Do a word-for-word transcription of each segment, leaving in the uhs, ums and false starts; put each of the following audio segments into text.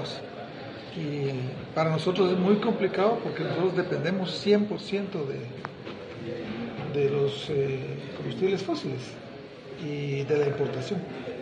caos. Y para nosotros es muy complicado porque nosotros dependemos cien por ciento de, de los eh, combustibles fósiles y de la importación.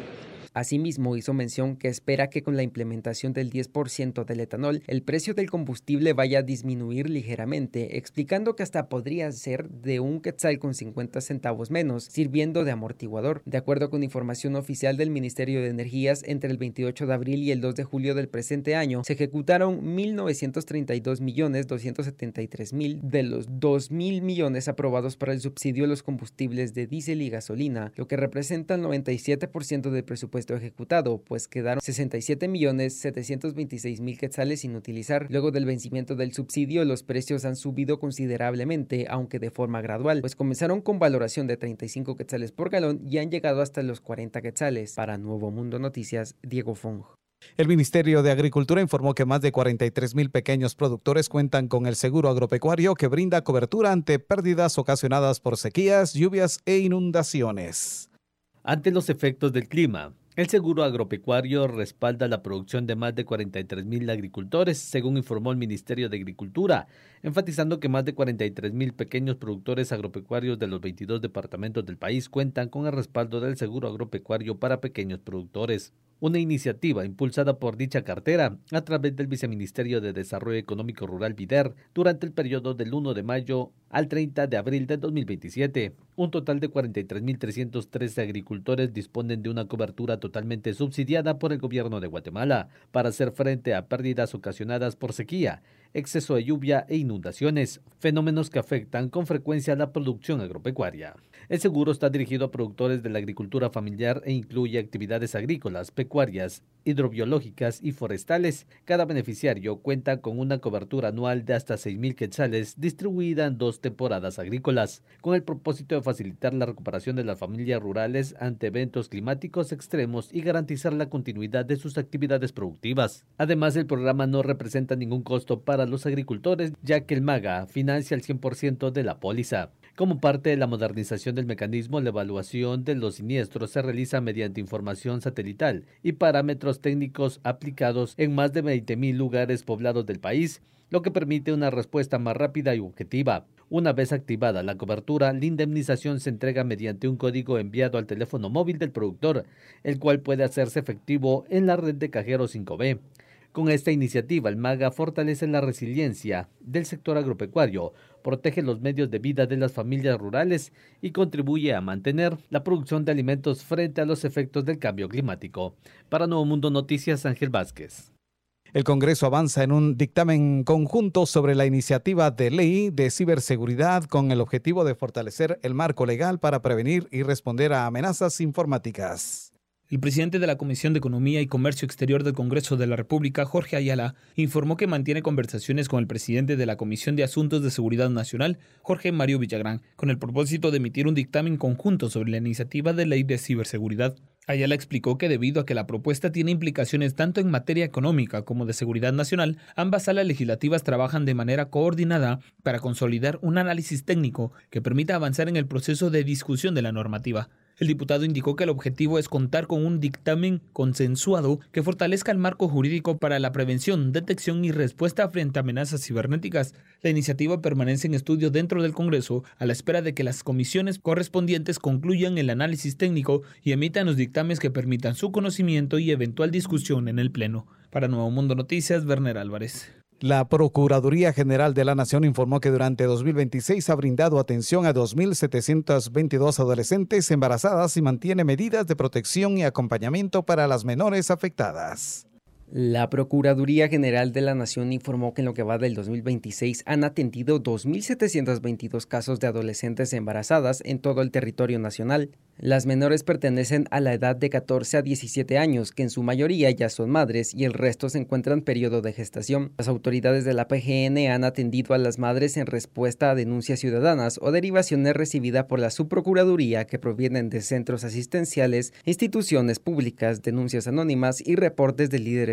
Asimismo, hizo mención que espera que con la implementación del diez por ciento del etanol, el precio del combustible vaya a disminuir ligeramente, explicando que hasta podría ser de un quetzal con cincuenta centavos menos, sirviendo de amortiguador. De acuerdo con información oficial del Ministerio de Energías, entre el veintiocho de abril y el dos de julio del presente año, se ejecutaron mil novecientos treinta y dos millones doscientos setenta y tres mil de los dos mil millones aprobados para el subsidio a los combustibles de diésel y gasolina, lo que representa el noventa y siete por ciento del presupuesto ejecutado, pues quedaron sesenta y siete millones setecientos veintiséis mil quetzales sin utilizar. Luego del vencimiento del subsidio, los precios han subido considerablemente, aunque de forma gradual, pues comenzaron con valoración de treinta y cinco quetzales por galón y han llegado hasta los cuarenta quetzales. Para Nuevo Mundo Noticias, Diego Fong. El Ministerio de Agricultura informó que más de cuarenta y tres mil pequeños productores cuentan con el seguro agropecuario que brinda cobertura ante pérdidas ocasionadas por sequías, lluvias e inundaciones. Ante los efectos del clima, el seguro agropecuario respalda la producción de más de cuarenta y tres mil agricultores, según informó el Ministerio de Agricultura, enfatizando que más de cuarenta y tres mil pequeños productores agropecuarios de los veintidós departamentos del país cuentan con el respaldo del seguro agropecuario para pequeños productores. Una iniciativa impulsada por dicha cartera a través del Viceministerio de Desarrollo Económico Rural VIDER durante el periodo del primero de mayo al treinta de abril de dos mil veintisiete. Un total de cuarenta y tres mil trescientos trece agricultores disponen de una cobertura totalmente subsidiada por el gobierno de Guatemala para hacer frente a pérdidas ocasionadas por sequía, exceso de lluvia e inundaciones, fenómenos que afectan con frecuencia a la producción agropecuaria. El seguro está dirigido a productores de la agricultura familiar e incluye actividades agrícolas, pecuarias, hidrobiológicas y forestales. Cada beneficiario cuenta con una cobertura anual de hasta seis mil quetzales distribuida en dos temporadas agrícolas, con el propósito de facilitar la recuperación de las familias rurales ante eventos climáticos extremos y garantizar la continuidad de sus actividades productivas. Además, el programa no representa ningún costo para los agricultores, ya que el MAGA financia el cien por ciento de la póliza. Como parte de la modernización del mecanismo, la evaluación de los siniestros se realiza mediante información satelital y parámetros técnicos aplicados en más de veinte mil lugares poblados del país, lo que permite una respuesta más rápida y objetiva. Una vez activada la cobertura, la indemnización se entrega mediante un código enviado al teléfono móvil del productor, el cual puede hacerse efectivo en la red de cajeros cinco B. Con esta iniciativa, el MAGA fortalece la resiliencia del sector agropecuario, protege los medios de vida de las familias rurales y contribuye a mantener la producción de alimentos frente a los efectos del cambio climático. Para Nuevo Mundo Noticias, Ángel Vázquez. El Congreso avanza en un dictamen conjunto sobre la iniciativa de ley de ciberseguridad con el objetivo de fortalecer el marco legal para prevenir y responder a amenazas informáticas. El presidente de la Comisión de Economía y Comercio Exterior del Congreso de la República, Jorge Ayala, informó que mantiene conversaciones con el presidente de la Comisión de Asuntos de Seguridad Nacional, Jorge Mario Villagrán, con el propósito de emitir un dictamen conjunto sobre la iniciativa de ley de ciberseguridad. Ayala explicó que debido a que la propuesta tiene implicaciones tanto en materia económica como de seguridad nacional, ambas salas legislativas trabajan de manera coordinada para consolidar un análisis técnico que permita avanzar en el proceso de discusión de la normativa. El diputado indicó que el objetivo es contar con un dictamen consensuado que fortalezca el marco jurídico para la prevención, detección y respuesta frente a amenazas cibernéticas. La iniciativa permanece en estudio dentro del Congreso a la espera de que las comisiones correspondientes concluyan el análisis técnico y emitan los dictámenes que permitan su conocimiento y eventual discusión en el Pleno. Para Nuevo Mundo Noticias, Werner Álvarez. La Procuraduría General de la Nación informó que durante dos mil veintiséis ha brindado atención a dos mil setecientas veintidós adolescentes embarazadas y mantiene medidas de protección y acompañamiento para las menores afectadas. La Procuraduría General de la Nación informó que en lo que va del dos mil veintiséis han atendido dos mil setecientos veintidós casos de adolescentes embarazadas en todo el territorio nacional. Las menores pertenecen a la edad de catorce a diecisiete años, que en su mayoría ya son madres y el resto se encuentran en periodo de gestación. Las autoridades de la P G N han atendido a las madres en respuesta a denuncias ciudadanas o derivaciones recibidas por la Subprocuraduría que provienen de centros asistenciales, instituciones públicas, denuncias anónimas y reportes de líderes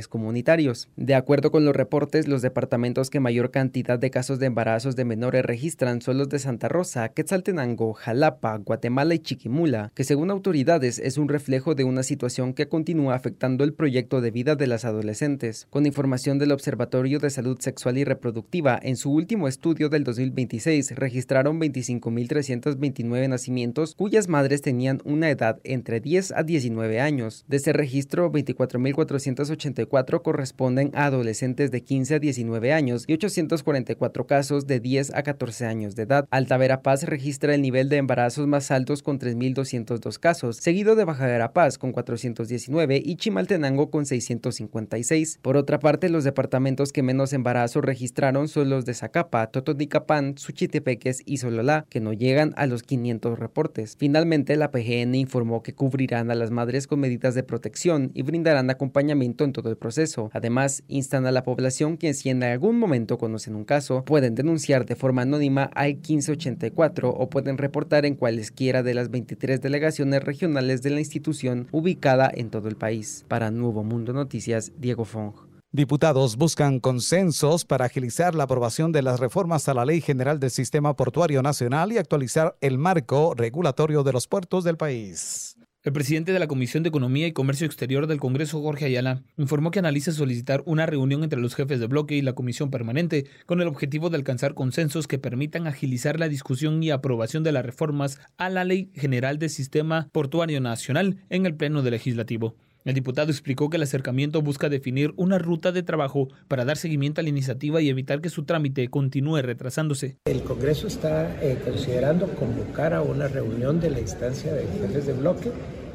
hospitales comunitarios. De acuerdo con los reportes, los departamentos que mayor cantidad de casos de embarazos de menores registran son los de Santa Rosa, Quetzaltenango, Jalapa, Guatemala y Chiquimula, que según autoridades es un reflejo de una situación que continúa afectando el proyecto de vida de las adolescentes. Con información del Observatorio de Salud Sexual y Reproductiva, en su último estudio del dos mil veintiséis registraron veinticinco mil trescientos veintinueve nacimientos cuyas madres tenían una edad entre diez a diecinueve años. De ese registro, veinticuatro mil cuatrocientos ochenta y cuatro corresponden a adolescentes de quince a diecinueve años y ochocientos cuarenta y cuatro casos de diez a catorce años de edad. Alta Verapaz registra el nivel de embarazos más altos con tres mil doscientos dos casos, seguido de Baja Verapaz con cuatrocientos diecinueve y Chimaltenango con seiscientos cincuenta y seis. Por otra parte, los departamentos que menos embarazos registraron son los de Zacapa, Totonicapán, Suchitepeques y Sololá, que no llegan a los quinientos reportes. Finalmente, la P G N informó que cubrirán a las madres con medidas de protección y brindarán acompañamiento en todo el proceso. Además, instan a la población que si en algún momento conocen un caso, pueden denunciar de forma anónima al quince ochenta y cuatro o pueden reportar en cualesquiera de las veintitrés delegaciones regionales de la institución ubicada en todo el país. Para Nuevo Mundo Noticias, Diego Fong. Diputados buscan consensos para agilizar la aprobación de las reformas a la Ley General del Sistema Portuario Nacional y actualizar el marco regulatorio de los puertos del país. El presidente de la Comisión de Economía y Comercio Exterior del Congreso, Jorge Ayala, informó que analiza solicitar una reunión entre los jefes de bloque y la Comisión Permanente con el objetivo de alcanzar consensos que permitan agilizar la discusión y aprobación de las reformas a la Ley General del Sistema Portuario Nacional en el Pleno del Legislativo. El diputado explicó que el acercamiento busca definir una ruta de trabajo para dar seguimiento a la iniciativa y evitar que su trámite continúe retrasándose. El Congreso está eh, considerando convocar a una reunión de la instancia de jefes de bloque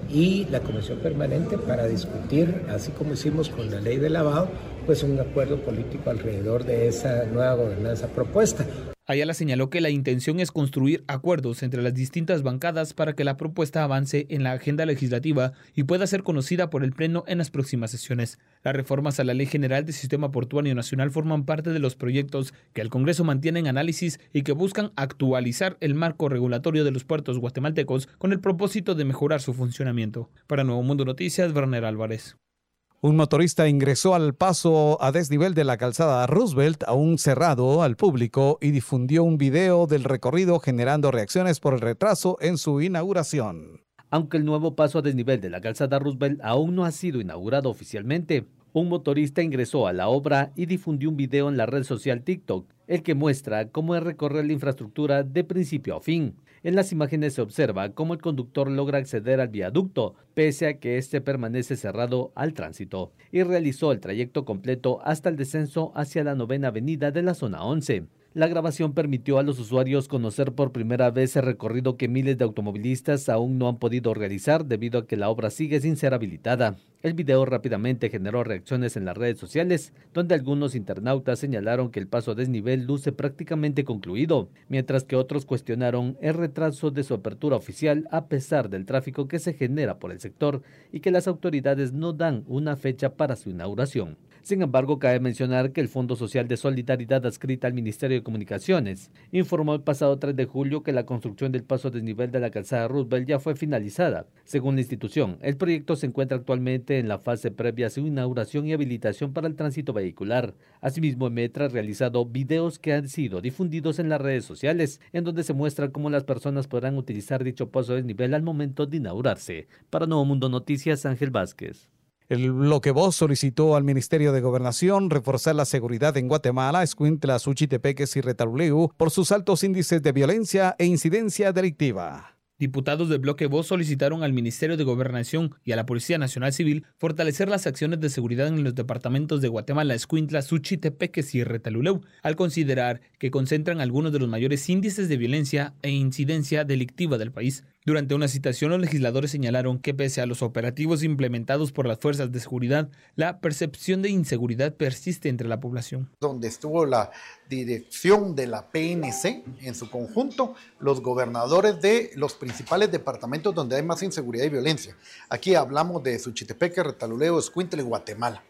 y la Comisión Permanente para discutir, así como hicimos con la ley de lavado, pues un acuerdo político alrededor de esa nueva gobernanza propuesta. Ayala señaló que la intención es construir acuerdos entre las distintas bancadas para que la propuesta avance en la agenda legislativa y pueda ser conocida por el Pleno en las próximas sesiones. Las reformas a la Ley General del Sistema Portuario Nacional forman parte de los proyectos que el Congreso mantiene en análisis y que buscan actualizar el marco regulatorio de los puertos guatemaltecos con el propósito de mejorar su funcionamiento. Para Nuevo Mundo Noticias, Werner Álvarez. Un motorista ingresó al paso a desnivel de la calzada Roosevelt, aún cerrado al público, y difundió un video del recorrido generando reacciones por el retraso en su inauguración. Aunque el nuevo paso a desnivel de la calzada Roosevelt aún no ha sido inaugurado oficialmente, un motorista ingresó a la obra y difundió un video en la red social TikTok, el que muestra cómo es recorrer la infraestructura de principio a fin. En las imágenes se observa cómo el conductor logra acceder al viaducto, pese a que este permanece cerrado al tránsito, y realizó el trayecto completo hasta el descenso hacia la novena avenida de la zona once. La grabación permitió a los usuarios conocer por primera vez el recorrido que miles de automovilistas aún no han podido realizar debido a que la obra sigue sin ser habilitada. El video rápidamente generó reacciones en las redes sociales, donde algunos internautas señalaron que el paso a desnivel luce prácticamente concluido, mientras que otros cuestionaron el retraso de su apertura oficial a pesar del tráfico que se genera por el sector y que las autoridades no dan una fecha para su inauguración. Sin embargo, cabe mencionar que el Fondo Social de Solidaridad adscrita al Ministerio de Comunicaciones informó el pasado tres de julio que la construcción del paso a desnivel de la calzada Roosevelt ya fue finalizada. Según la institución, el proyecto se encuentra actualmente en la fase previa a su inauguración y habilitación para el tránsito vehicular. Asimismo, Metra ha realizado videos que han sido difundidos en las redes sociales, en donde se muestra cómo las personas podrán utilizar dicho paso a desnivel al momento de inaugurarse. Para Nuevo Mundo Noticias, Ángel Vázquez. El Bloque Voz solicitó al Ministerio de Gobernación reforzar la seguridad en Guatemala, Escuintla, Suchitepeques y Retaluleu por sus altos índices de violencia e incidencia delictiva. Diputados del Bloque Voz solicitaron al Ministerio de Gobernación y a la Policía Nacional Civil fortalecer las acciones de seguridad en los departamentos de Guatemala, Escuintla, Suchitepeques y Retaluleu, al considerar que concentran algunos de los mayores índices de violencia e incidencia delictiva del país. Durante una citación, los legisladores señalaron que pese a los operativos implementados por las fuerzas de seguridad, la percepción de inseguridad persiste entre la población. Donde estuvo la dirección de la P N C en su conjunto, los gobernadores de los principales departamentos donde hay más inseguridad y violencia. Aquí hablamos de Suchitepeque, Retaluleu, Escuintla y Guatemala.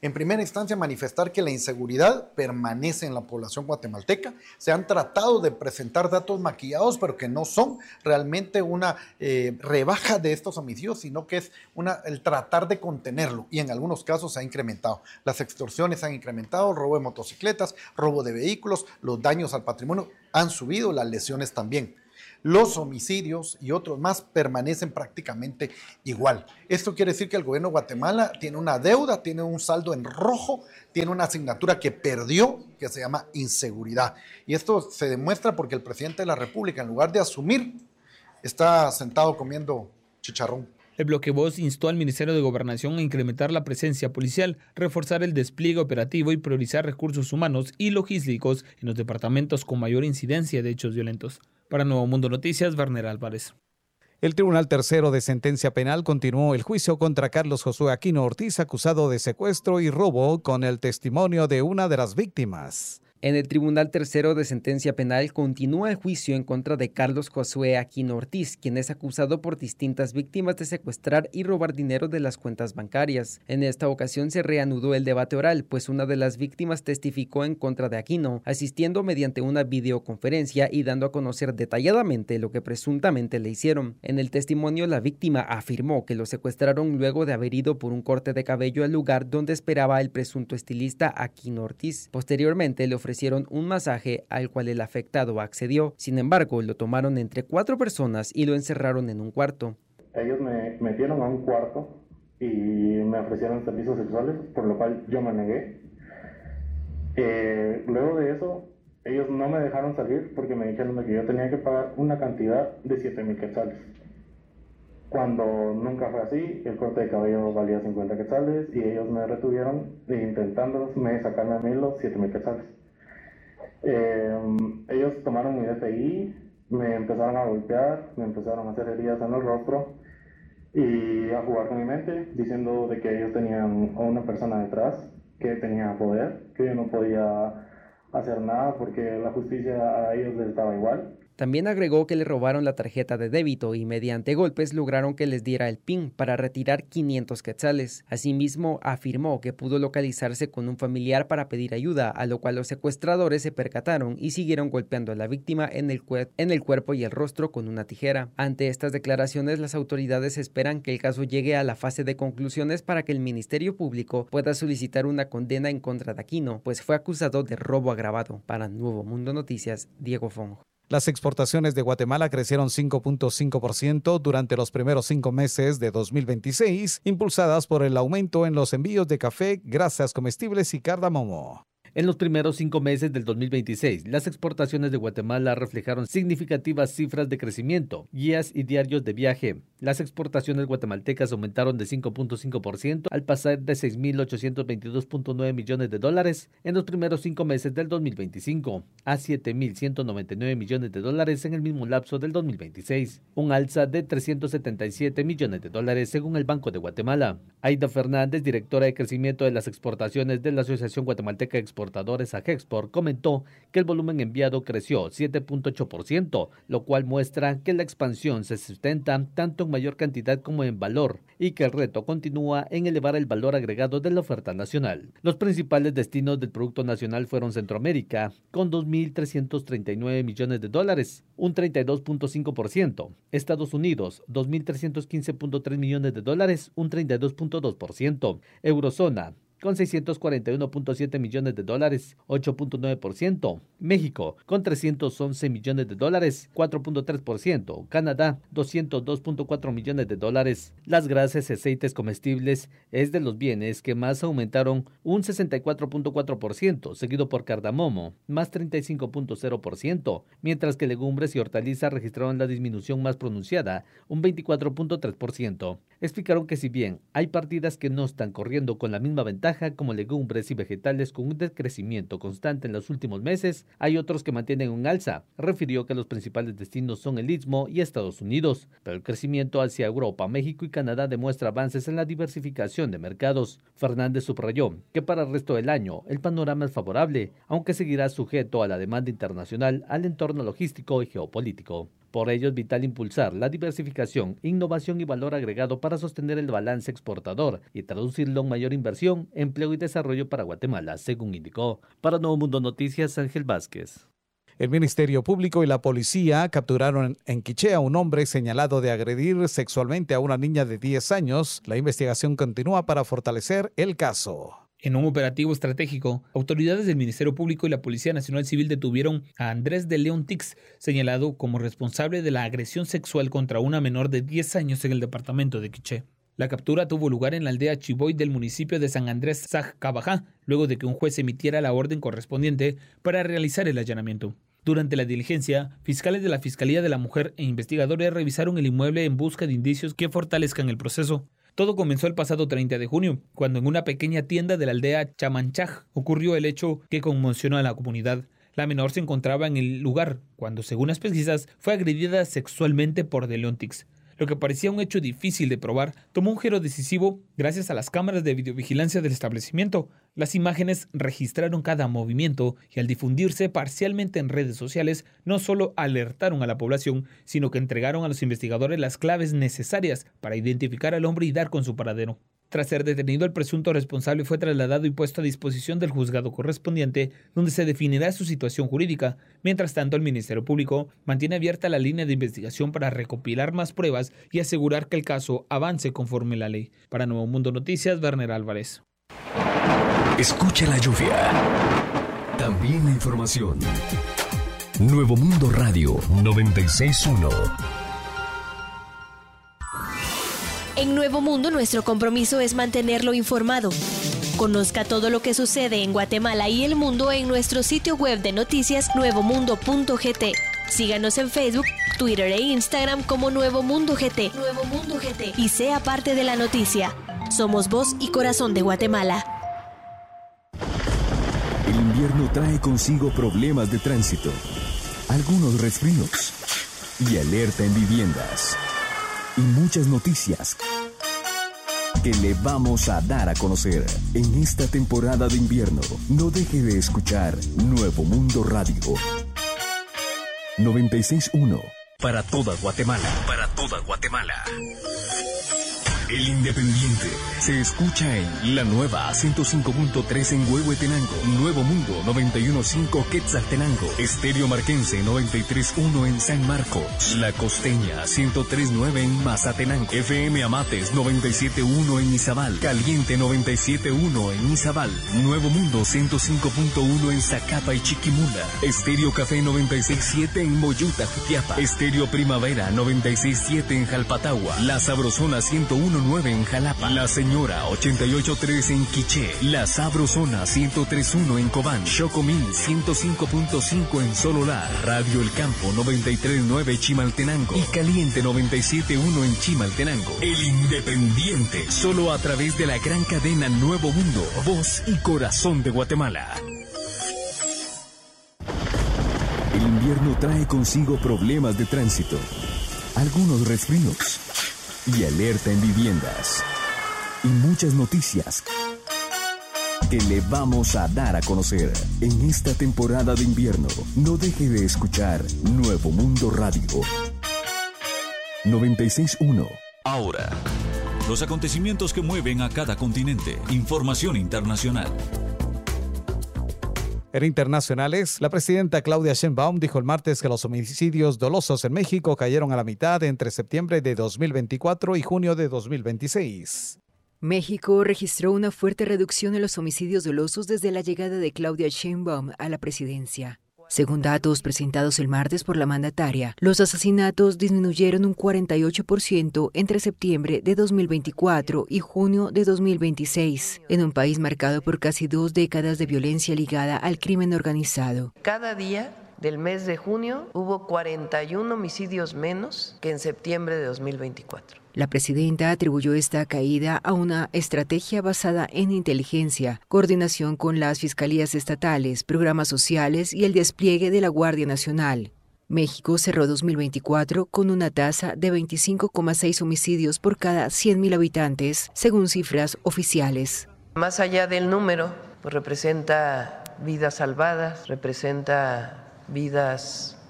En primera instancia, manifestar que la inseguridad permanece en la población guatemalteca. Se han tratado de presentar datos maquillados, pero que no son realmente una eh, rebaja de estos homicidios, sino que es una, el tratar de contenerlo, y en algunos casos se ha incrementado. Las extorsiones han incrementado, robo de motocicletas, robo de vehículos, los daños al patrimonio han subido, las lesiones también. Los homicidios y otros más permanecen prácticamente igual. Esto quiere decir que el gobierno de Guatemala tiene una deuda, tiene un saldo en rojo, tiene una asignatura que perdió, que se llama inseguridad. Y esto se demuestra porque el presidente de la República, en lugar de asumir, está sentado comiendo chicharrón. El bloque Voz instó al Ministerio de Gobernación a incrementar la presencia policial, reforzar el despliegue operativo y priorizar recursos humanos y logísticos en los departamentos con mayor incidencia de hechos violentos. Para Nuevo Mundo Noticias, Werner Álvarez. El Tribunal Tercero de Sentencia Penal continuó el juicio contra Carlos Josué Aquino Ortiz, acusado de secuestro y robo, con el testimonio de una de las víctimas. En el Tribunal Tercero de Sentencia Penal continúa el juicio en contra de Carlos Josué Aquino Ortiz, quien es acusado por distintas víctimas de secuestrar y robar dinero de las cuentas bancarias. En esta ocasión se reanudó el debate oral, pues una de las víctimas testificó en contra de Aquino, asistiendo mediante una videoconferencia y dando a conocer detalladamente lo que presuntamente le hicieron. En el testimonio, la víctima afirmó que lo secuestraron luego de haber ido por un corte de cabello al lugar donde esperaba el presunto estilista Aquino Ortiz. Posteriormente le ofrecieron ofrecieron un masaje al cual el afectado accedió. Sin embargo, lo tomaron entre cuatro personas y lo encerraron en un cuarto. Ellos me metieron a un cuarto y me ofrecieron servicios sexuales, por lo cual yo me negué. Eh, luego de eso, ellos no me dejaron salir porque me dijeron que yo tenía que pagar una cantidad de siete mil quetzales. Cuando nunca fue así, el corte de cabello valía cincuenta quetzales y ellos me retuvieron intentando me sacarme a mí los siete mil quetzales. Eh, ellos tomaron mi D T I, me empezaron a golpear, me empezaron a hacer heridas en el rostro y a jugar con mi mente, diciendo de que ellos tenían a una persona detrás que tenía poder, que yo no podía hacer nada porque la justicia a ellos les estaba igual. También agregó que le robaron la tarjeta de débito y mediante golpes lograron que les diera el PIN para retirar quinientos quetzales. Asimismo, afirmó que pudo localizarse con un familiar para pedir ayuda, a lo cual los secuestradores se percataron y siguieron golpeando a la víctima en el, cuer- en el cuerpo y el rostro con una tijera. Ante estas declaraciones, las autoridades esperan que el caso llegue a la fase de conclusiones para que el Ministerio Público pueda solicitar una condena en contra de Aquino, pues fue acusado de robo agravado. Para Nuevo Mundo Noticias, Diego Fong. Las exportaciones de Guatemala crecieron cinco punto cinco por ciento durante los primeros cinco meses de dos mil veintiséis, impulsadas por el aumento en los envíos de café, grasas comestibles y cardamomo. En los primeros cinco meses del dos mil veintiséis, las exportaciones de Guatemala reflejaron significativas cifras de crecimiento, guías y diarios de viaje. Las exportaciones guatemaltecas aumentaron de cinco punto cinco por ciento al pasar de seis mil ochocientos veintidós punto nueve millones de dólares en los primeros cinco meses del dos mil veinticinco a siete mil ciento noventa y nueve millones de dólares en el mismo lapso del dos mil veintiséis, un alza de trescientos setenta y siete millones de dólares según el Banco de Guatemala. Aida Fernández, directora de crecimiento de las exportaciones de la Asociación Guatemalteca de Exportadores AGEXPORT, comentó que el volumen enviado creció siete punto ocho por ciento, lo cual muestra que la expansión se sustenta tanto en mayor cantidad como en valor y que el reto continúa en elevar el valor agregado de la oferta nacional. Los principales destinos del Producto Nacional fueron Centroamérica, con dos mil trescientos treinta y nueve millones de dólares, un treinta y dos punto cinco por ciento. Estados Unidos, dos mil trescientos quince punto tres millones de dólares, un treinta y dos punto dos por ciento. Eurozona, con seiscientos cuarenta y uno punto siete millones de dólares, ocho punto nueve por ciento. México, con trescientos once millones de dólares, cuatro punto tres por ciento. Canadá, doscientos dos punto cuatro millones de dólares. Las grasas y aceites comestibles es de los bienes que más aumentaron un sesenta y cuatro punto cuatro por ciento, seguido por cardamomo, más treinta y cinco punto cero por ciento, mientras que legumbres y hortalizas registraron la disminución más pronunciada, un veinticuatro punto tres por ciento. Explicaron que si bien hay partidas que no están corriendo con la misma ventaja, como legumbres y vegetales con un decrecimiento constante en los últimos meses, hay otros que mantienen un alza. Refirió que los principales destinos son el Istmo y Estados Unidos, pero el crecimiento hacia Europa, México y Canadá demuestra avances en la diversificación de mercados. Fernández subrayó que para el resto del año el panorama es favorable, aunque seguirá sujeto a la demanda internacional, al entorno logístico y geopolítico. Por ello es vital impulsar la diversificación, innovación y valor agregado para sostener el balance exportador y traducirlo en mayor inversión, empleo y desarrollo para Guatemala, según indicó. Para Nuevo Mundo Noticias, Ángel Vázquez. El Ministerio Público y la policía capturaron en Quiché a un hombre señalado de agredir sexualmente a una niña de diez años. La investigación continúa para fortalecer el caso. En un operativo estratégico, autoridades del Ministerio Público y la Policía Nacional Civil detuvieron a Andrés de León Tix, señalado como responsable de la agresión sexual contra una menor de diez años en el departamento de Quiché. La captura tuvo lugar en la aldea Chiboy del municipio de San Andrés Saj-Cabajá, luego de que un juez emitiera la orden correspondiente para realizar el allanamiento. Durante la diligencia, fiscales de la Fiscalía de la Mujer e investigadores revisaron el inmueble en busca de indicios que fortalezcan el proceso. Todo comenzó el pasado treinta de junio, cuando en una pequeña tienda de la aldea Chamanchaj ocurrió el hecho que conmocionó a la comunidad. La menor se encontraba en el lugar cuando, según las pesquisas, fue agredida sexualmente por De León Tix. Lo que parecía un hecho difícil de probar tomó un giro decisivo gracias a las cámaras de videovigilancia del establecimiento. Las imágenes registraron cada movimiento y al difundirse parcialmente en redes sociales, no solo alertaron a la población, sino que entregaron a los investigadores las claves necesarias para identificar al hombre y dar con su paradero. Tras ser detenido, el presunto responsable fue trasladado y puesto a disposición del juzgado correspondiente, donde se definirá su situación jurídica. Mientras tanto, el Ministerio Público mantiene abierta la línea de investigación para recopilar más pruebas y asegurar que el caso avance conforme la ley. Para Nuevo Mundo Noticias, Werner Álvarez. Escucha la lluvia. También la información. Nuevo Mundo Radio noventa y seis punto uno. En Nuevo Mundo, nuestro compromiso es mantenerlo informado. Conozca todo lo que sucede en Guatemala y el mundo en nuestro sitio web de noticias nuevo mundo punto g t. Síganos en Facebook, Twitter e Instagram como Nuevo Mundo G T. Nuevo Mundo G T. Y sea parte de la noticia. Somos voz y corazón de Guatemala. El invierno trae consigo problemas de tránsito, algunos resfríos y alerta en viviendas. Y muchas noticias que le vamos a dar a conocer en esta temporada de invierno. No deje de escuchar Nuevo Mundo Radio noventa y seis punto uno para toda Guatemala. Para toda Guatemala. El Independiente se escucha en La Nueva ciento cinco punto tres en Huehuetenango, Nuevo Mundo noventa y uno punto cinco Quetzaltenango, Estéreo Marquense noventa y tres punto uno en San Marcos, La Costeña ciento tres punto nueve en Mazatenango, F M Amates noventa y siete punto uno en Izabal, Caliente noventa y siete punto uno en Izabal, Nuevo Mundo ciento cinco punto uno en Zacapa y Chiquimula, Estéreo Café noventa y seis punto siete en Moyuta, Jutiapa, Estéreo Primavera noventa y seis punto siete en Jalpatagua, La Sabrosona ciento uno punto nueve en Jalapa, La Señora ochenta y ocho punto tres en Quiché, La Sabrosona ciento tres punto uno en Cobán, Chocomil ciento cinco punto cinco en Sololá, Radio El Campo noventa y tres punto nueve Chimaltenango y Caliente noventa y siete punto uno en Chimaltenango. El Independiente, solo a través de la gran cadena Nuevo Mundo, voz y corazón de Guatemala. El invierno trae consigo problemas de tránsito, algunos resfríos y alerta en viviendas. Y muchas noticias que le vamos a dar a conocer en esta temporada de invierno. No deje de escuchar Nuevo Mundo Radio noventa y seis punto uno. Ahora, los acontecimientos que mueven a cada continente. Información internacional. En internacionales, la presidenta Claudia Sheinbaum dijo el martes que los homicidios dolosos en México cayeron a la mitad entre septiembre de dos mil veinticuatro y junio de dos mil veintiséis. México registró una fuerte reducción en los homicidios dolosos desde la llegada de Claudia Sheinbaum a la presidencia. Según datos presentados el martes por la mandataria, los asesinatos disminuyeron un cuarenta y ocho por ciento entre septiembre de dos mil veinticuatro y junio de dos mil veintiséis, en un país marcado por casi dos décadas de violencia ligada al crimen organizado. Cada día del mes de junio hubo cuarenta y uno homicidios menos que en septiembre de dos mil veinticuatro. La presidenta atribuyó esta caída a una estrategia basada en inteligencia, coordinación con las fiscalías estatales, programas sociales y el despliegue de la Guardia Nacional. México cerró dos mil veinticuatro con una tasa de veinticinco coma seis homicidios por cada cien mil habitantes, según cifras oficiales. Más allá del número, pues representa vidas salvadas, representa vidas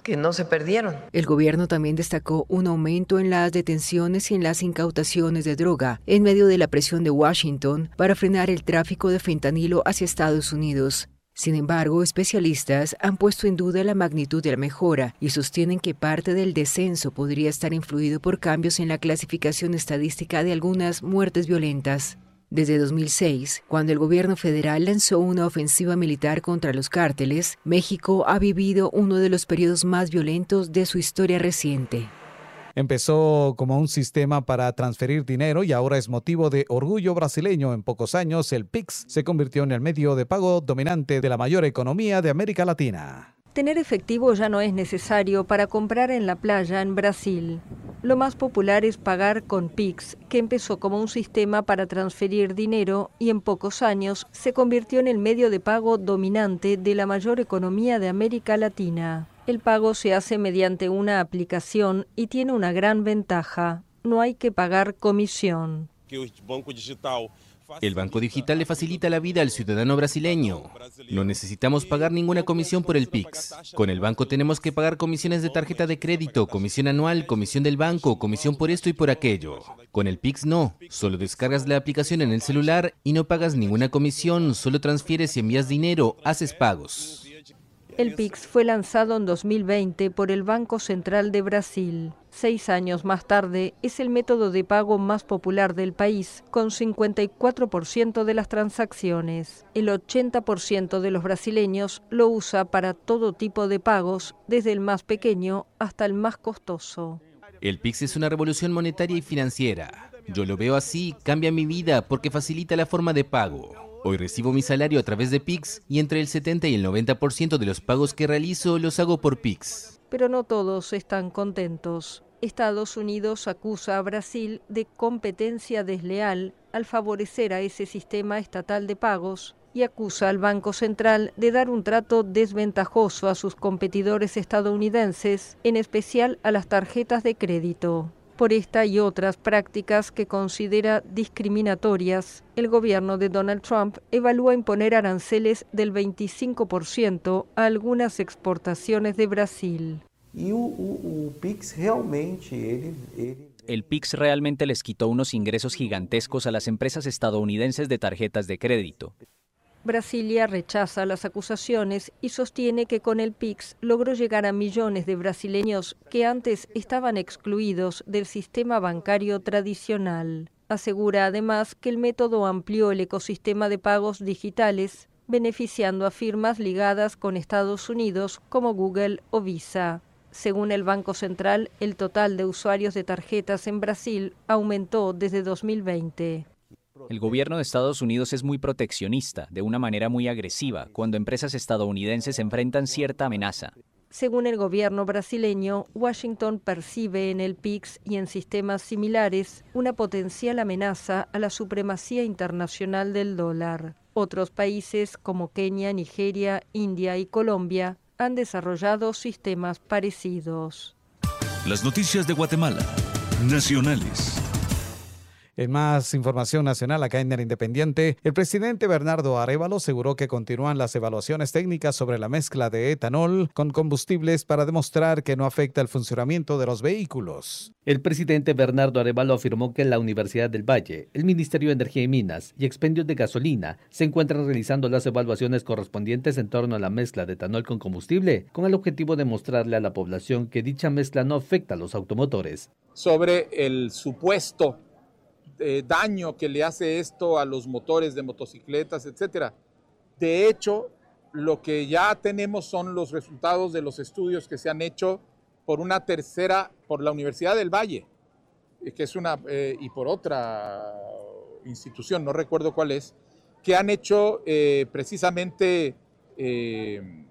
que no se perdieron. El gobierno también destacó un aumento en las detenciones y en las incautaciones de droga en medio de la presión de Washington para frenar el tráfico de fentanilo hacia Estados Unidos. Sin embargo, especialistas han puesto en duda la magnitud de la mejora y sostienen que parte del descenso podría estar influido por cambios en la clasificación estadística de algunas muertes violentas. Desde dos mil seis, cuando el gobierno federal lanzó una ofensiva militar contra los cárteles, México ha vivido uno de los periodos más violentos de su historia reciente. Empezó como un sistema para transferir dinero y ahora es motivo de orgullo brasileño. En pocos años, el Pix se convirtió en el medio de pago dominante de la mayor economía de América Latina. Tener efectivo ya no es necesario para comprar en la playa en Brasil. Lo más popular es pagar con Pix, que empezó como un sistema para transferir dinero y en pocos años se convirtió en el medio de pago dominante de la mayor economía de América Latina. El pago se hace mediante una aplicación y tiene una gran ventaja: no hay que pagar comisión. El banco digital le facilita la vida al ciudadano brasileño. No necesitamos pagar ninguna comisión por el Pix. Con el banco tenemos que pagar comisiones de tarjeta de crédito, comisión anual, comisión del banco, comisión por esto y por aquello. Con el Pix no. Solo descargas la aplicación en el celular y no pagas ninguna comisión, solo transfieres y envías dinero, haces pagos. El Pix fue lanzado en dos mil veinte por el Banco Central de Brasil. Seis años más tarde, es el método de pago más popular del país, con cincuenta y cuatro por ciento de las transacciones. El ochenta por ciento de los brasileños lo usa para todo tipo de pagos, desde el más pequeño hasta el más costoso. El Pix es una revolución monetaria y financiera. Yo lo veo así, cambia mi vida porque facilita la forma de pago. Hoy recibo mi salario a través de Pix y entre el setenta y el noventa por ciento de los pagos que realizo los hago por Pix. Pero no todos están contentos. Estados Unidos acusa a Brasil de competencia desleal al favorecer a ese sistema estatal de pagos y acusa al Banco Central de dar un trato desventajoso a sus competidores estadounidenses, en especial a las tarjetas de crédito. Por esta y otras prácticas que considera discriminatorias, el gobierno de Donald Trump evalúa imponer aranceles del veinticinco por ciento a algunas exportaciones de Brasil. El Pix realmente les quitó unos ingresos gigantescos a las empresas estadounidenses de tarjetas de crédito. Brasilia rechaza las acusaciones y sostiene que con el Pix logró llegar a millones de brasileños que antes estaban excluidos del sistema bancario tradicional. Asegura además que el método amplió el ecosistema de pagos digitales, beneficiando a firmas ligadas con Estados Unidos como Google o Visa. Según el Banco Central, el total de usuarios de tarjetas en Brasil aumentó desde dos mil veinte. El gobierno de Estados Unidos es muy proteccionista, de una manera muy agresiva, cuando empresas estadounidenses enfrentan cierta amenaza. Según el gobierno brasileño, Washington percibe en el Pix y en sistemas similares una potencial amenaza a la supremacía internacional del dólar. Otros países como Kenia, Nigeria, India y Colombia han desarrollado sistemas parecidos. Las noticias de Guatemala, nacionales. En más información nacional acá en El Independiente, el presidente Bernardo Arévalo aseguró que continúan las evaluaciones técnicas sobre la mezcla de etanol con combustibles para demostrar que no afecta el funcionamiento de los vehículos. El presidente Bernardo Arévalo afirmó que la Universidad del Valle, el Ministerio de Energía y Minas y Expendios de Gasolina se encuentran realizando las evaluaciones correspondientes en torno a la mezcla de etanol con combustible, con el objetivo de mostrarle a la población que dicha mezcla no afecta a los automotores. Sobre el supuesto Eh, daño que le hace esto a los motores de motocicletas, etcétera. De hecho, lo que ya tenemos son los resultados de los estudios que se han hecho por una tercera, por la Universidad del Valle, que es una, eh, y por otra institución, no recuerdo cuál es, que han hecho eh, precisamente eh,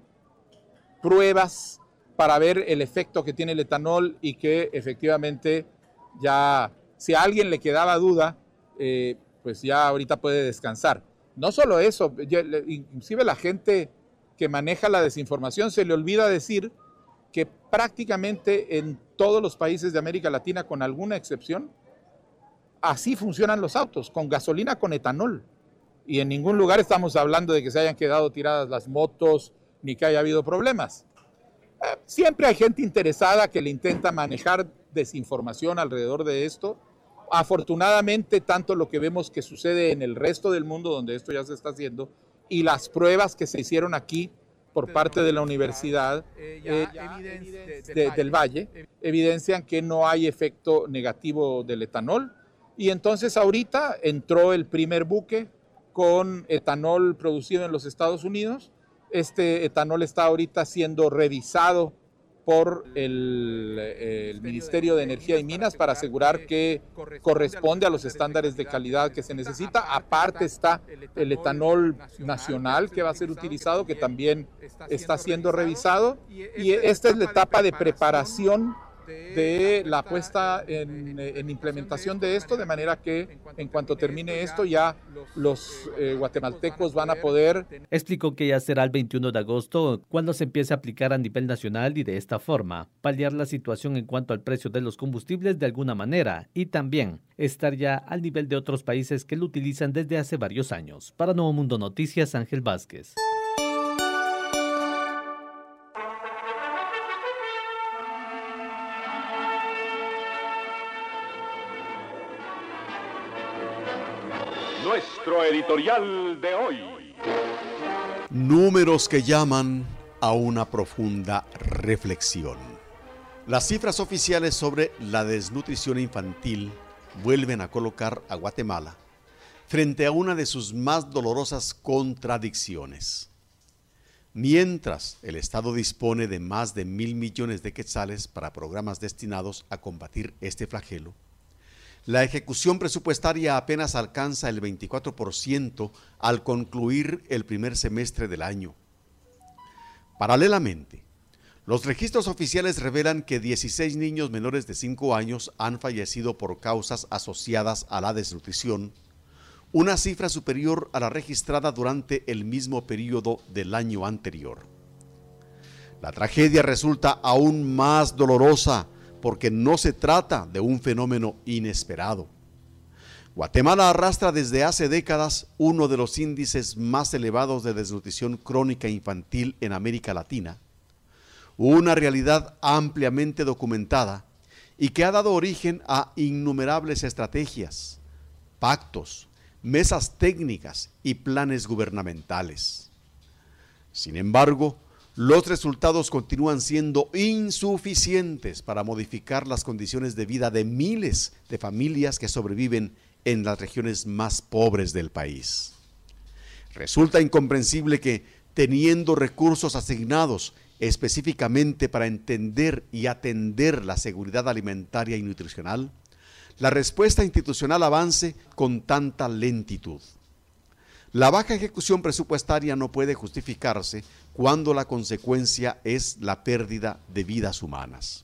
pruebas para ver el efecto que tiene el etanol y que efectivamente ya... Si a alguien le quedaba duda, eh, pues ya ahorita puede descansar. No solo eso, ya, inclusive la gente que maneja la desinformación se le olvida decir que prácticamente en todos los países de América Latina, con alguna excepción, así funcionan los autos, con gasolina con etanol. Y en ningún lugar estamos hablando de que se hayan quedado tiradas las motos ni que haya habido problemas. Eh, siempre hay gente interesada que le intenta manejar desinformación alrededor de esto. Afortunadamente, tanto lo que vemos que sucede en el resto del mundo, donde esto ya se está haciendo, y las pruebas que se hicieron aquí por parte de la Universidad eh, de, de, del Valle, evidencian que no hay efecto negativo del etanol. Y entonces ahorita entró el primer buque con etanol producido en los Estados Unidos. Este etanol está ahorita siendo revisado por el, el Ministerio de Energía y Minas para asegurar que corresponde a los estándares de calidad que se necesita. Aparte está el etanol nacional que va a ser utilizado, que también está siendo revisado. Y esta es la etapa de preparación de la puesta en, en implementación de esto, de manera que en cuanto termine esto ya los eh, guatemaltecos van a poder... Explicó que ya será el veintiuno de agosto cuando se empiece a aplicar a nivel nacional y de esta forma paliar la situación en cuanto al precio de los combustibles de alguna manera y también estar ya al nivel de otros países que lo utilizan desde hace varios años. Para Nuevo Mundo Noticias, Ángel Vázquez. Nuestro editorial de hoy. Números que llaman a una profunda reflexión. Las cifras oficiales sobre la desnutrición infantil vuelven a colocar a Guatemala frente a una de sus más dolorosas contradicciones. Mientras el Estado dispone de más de mil millones de quetzales para programas destinados a combatir este flagelo, la ejecución presupuestaria apenas alcanza el veinticuatro por ciento al concluir el primer semestre del año. Paralelamente, los registros oficiales revelan que dieciséis niños menores de cinco años han fallecido por causas asociadas a la desnutrición, una cifra superior a la registrada durante el mismo periodo del año anterior. La tragedia resulta aún más dolorosa porque no se trata de un fenómeno inesperado. Guatemala arrastra desde hace décadas uno de los índices más elevados de desnutrición crónica infantil en América Latina, una realidad ampliamente documentada y que ha dado origen a innumerables estrategias, pactos, mesas técnicas y planes gubernamentales. Sin embargo, los resultados continúan siendo insuficientes para modificar las condiciones de vida de miles de familias que sobreviven en las regiones más pobres del país. Resulta incomprensible que, teniendo recursos asignados específicamente para entender y atender la seguridad alimentaria y nutricional, la respuesta institucional avance con tanta lentitud. La baja ejecución presupuestaria no puede justificarse cuando la consecuencia es la pérdida de vidas humanas.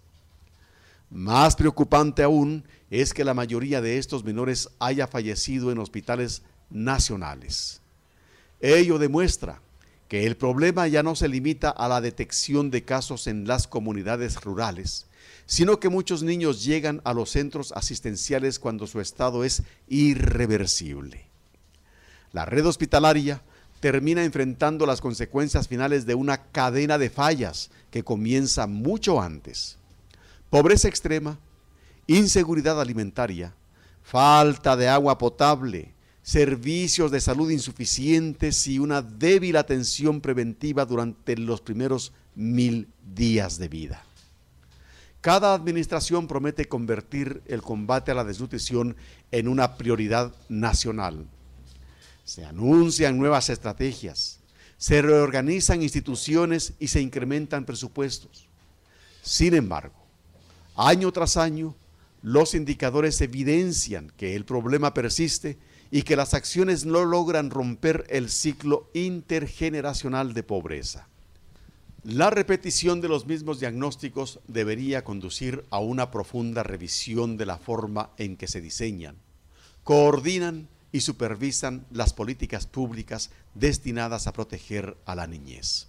Más preocupante aún es que la mayoría de estos menores haya fallecido en hospitales nacionales. Ello demuestra que el problema ya no se limita a la detección de casos en las comunidades rurales, sino que muchos niños llegan a los centros asistenciales cuando su estado es irreversible. La red hospitalaria termina enfrentando las consecuencias finales de una cadena de fallas que comienza mucho antes. Pobreza extrema, inseguridad alimentaria, falta de agua potable, servicios de salud insuficientes y una débil atención preventiva durante los primeros mil días de vida. Cada administración promete convertir el combate a la desnutrición en una prioridad nacional. Se anuncian nuevas estrategias, se reorganizan instituciones y se incrementan presupuestos. Sin embargo, año tras año, los indicadores evidencian que el problema persiste y que las acciones no logran romper el ciclo intergeneracional de pobreza. La repetición de los mismos diagnósticos debería conducir a una profunda revisión de la forma en que se diseñan, coordinan y supervisan las políticas públicas destinadas a proteger a la niñez.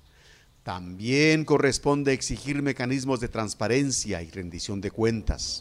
También corresponde exigir mecanismos de transparencia y rendición de cuentas.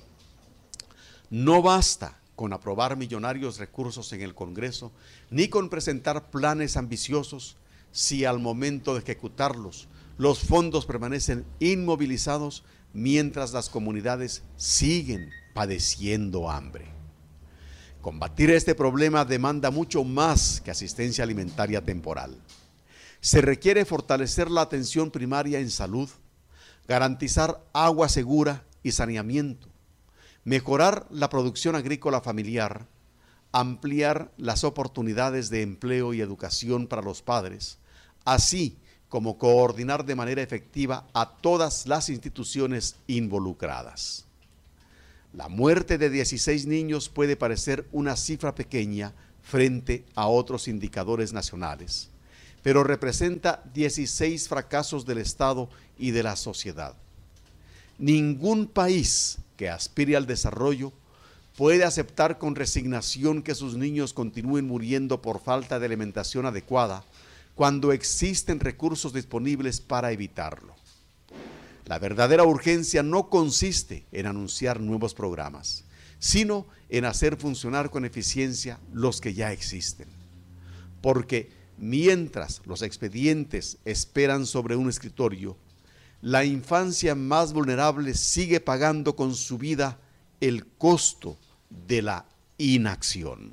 No basta con aprobar millonarios recursos en el Congreso, ni con presentar planes ambiciosos, si al momento de ejecutarlos Los fondos permanecen inmovilizados mientras las comunidades siguen padeciendo hambre. Combatir este problema demanda mucho más que asistencia alimentaria temporal. Se requiere fortalecer la atención primaria en salud, garantizar agua segura y saneamiento, mejorar la producción agrícola familiar, ampliar las oportunidades de empleo y educación para los padres, así como coordinar de manera efectiva a todas las instituciones involucradas. La muerte de dieciséis niños puede parecer una cifra pequeña frente a otros indicadores nacionales, pero representa dieciséis fracasos del Estado y de la sociedad. Ningún país que aspire al desarrollo puede aceptar con resignación que sus niños continúen muriendo por falta de alimentación adecuada cuando existen recursos disponibles para evitarlo. La verdadera urgencia no consiste en anunciar nuevos programas, sino en hacer funcionar con eficiencia los que ya existen. Porque mientras los expedientes esperan sobre un escritorio, la infancia más vulnerable sigue pagando con su vida el costo de la inacción.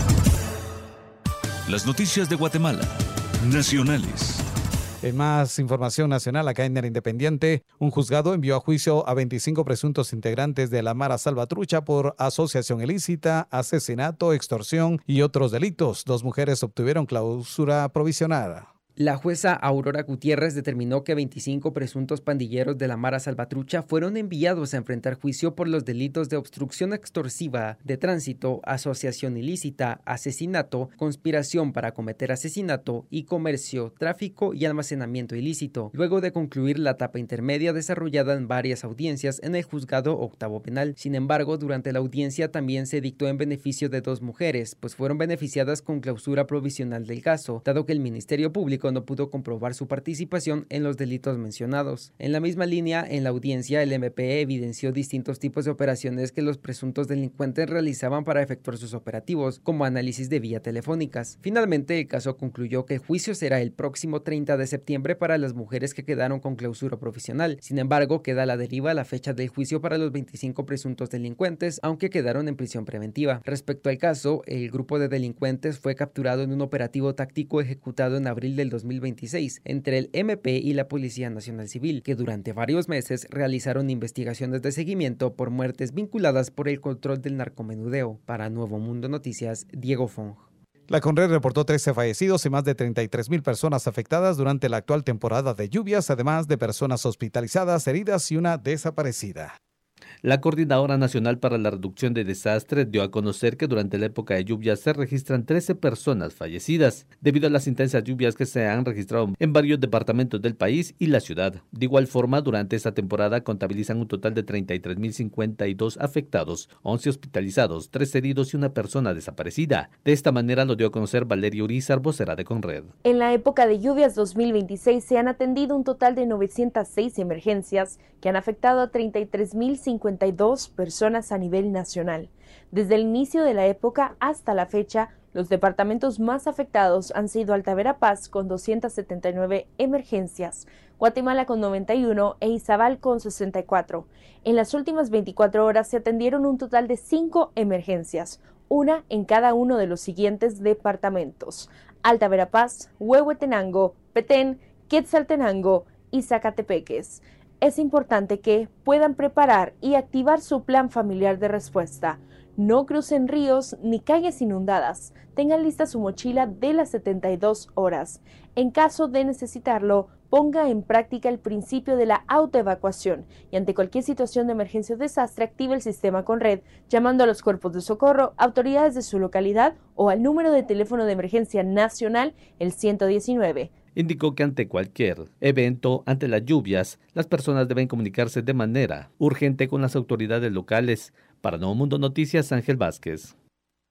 Las noticias de Guatemala, nacionales. En más información nacional, acá en el Independiente, un juzgado envió a juicio a veinticinco presuntos integrantes de la Mara Salvatrucha por asociación ilícita, asesinato, extorsión y otros delitos. Dos mujeres obtuvieron clausura provisional. La jueza Aurora Gutiérrez determinó que veinticinco presuntos pandilleros de la Mara Salvatrucha fueron enviados a enfrentar juicio por los delitos de obstrucción extorsiva, de tránsito, asociación ilícita, asesinato, conspiración para cometer asesinato y comercio, tráfico y almacenamiento ilícito, luego de concluir la etapa intermedia desarrollada en varias audiencias en el juzgado octavo penal. Sin embargo, durante la audiencia también se dictó en beneficio de dos mujeres, pues fueron beneficiadas con clausura provisional del caso, dado que el Ministerio Público no pudo comprobar su participación en los delitos mencionados. En la misma línea, en la audiencia, el M P E evidenció distintos tipos de operaciones que los presuntos delincuentes realizaban para efectuar sus operativos, como análisis de vía telefónicas. Finalmente, el caso concluyó que el juicio será el próximo treinta de septiembre para las mujeres que quedaron con clausura provisional. Sin embargo, queda a la deriva la fecha del juicio para los veinticinco presuntos delincuentes, aunque quedaron en prisión preventiva. Respecto al caso, el grupo de delincuentes fue capturado en un operativo táctico ejecutado en abril del dos mil veintiséis entre el M P y la Policía Nacional Civil, que durante varios meses realizaron investigaciones de seguimiento por muertes vinculadas por el control del narcomenudeo. Para Nuevo Mundo Noticias, Diego Fong. La CONRED reportó trece fallecidos y más de treinta y tres mil personas afectadas durante la actual temporada de lluvias, además de personas hospitalizadas, heridas y una desaparecida. La Coordinadora Nacional para la Reducción de Desastres dio a conocer que durante la época de lluvias se registran trece personas fallecidas debido a las intensas lluvias que se han registrado en varios departamentos del país y la ciudad. De igual forma, durante esta temporada contabilizan un total de treinta y tres mil cincuenta y dos afectados, once hospitalizados, tres heridos y una persona desaparecida. De esta manera lo dio a conocer Valeria Urizar, vocera de CONRED. En la época de lluvias dos mil veintiséis se han atendido un total de novecientas seis emergencias que han afectado a treinta y tres mil cincuenta y dos personas a nivel nacional. Desde el inicio de la época hasta la fecha, los departamentos más afectados han sido Alta Verapaz con doscientas setenta y nueve emergencias, Guatemala con noventa y uno e Izabal con sesenta y cuatro. En las últimas veinticuatro horas se atendieron un total de cinco emergencias, una en cada uno de los siguientes departamentos: Alta Verapaz, Huehuetenango, Petén, Quetzaltenango y Zacatepeques. Es importante que puedan preparar y activar su plan familiar de respuesta. No crucen ríos ni calles inundadas. Tengan lista su mochila de las setenta y dos horas. En caso de necesitarlo, ponga en práctica el principio de la autoevacuación y ante cualquier situación de emergencia o desastre active el sistema CONRED llamando a los cuerpos de socorro, autoridades de su localidad o al número de teléfono de emergencia nacional, el ciento diecinueve. Indicó que ante cualquier evento, ante las lluvias, las personas deben comunicarse de manera urgente con las autoridades locales. Para Nuevo Mundo Noticias, Ángel Vázquez.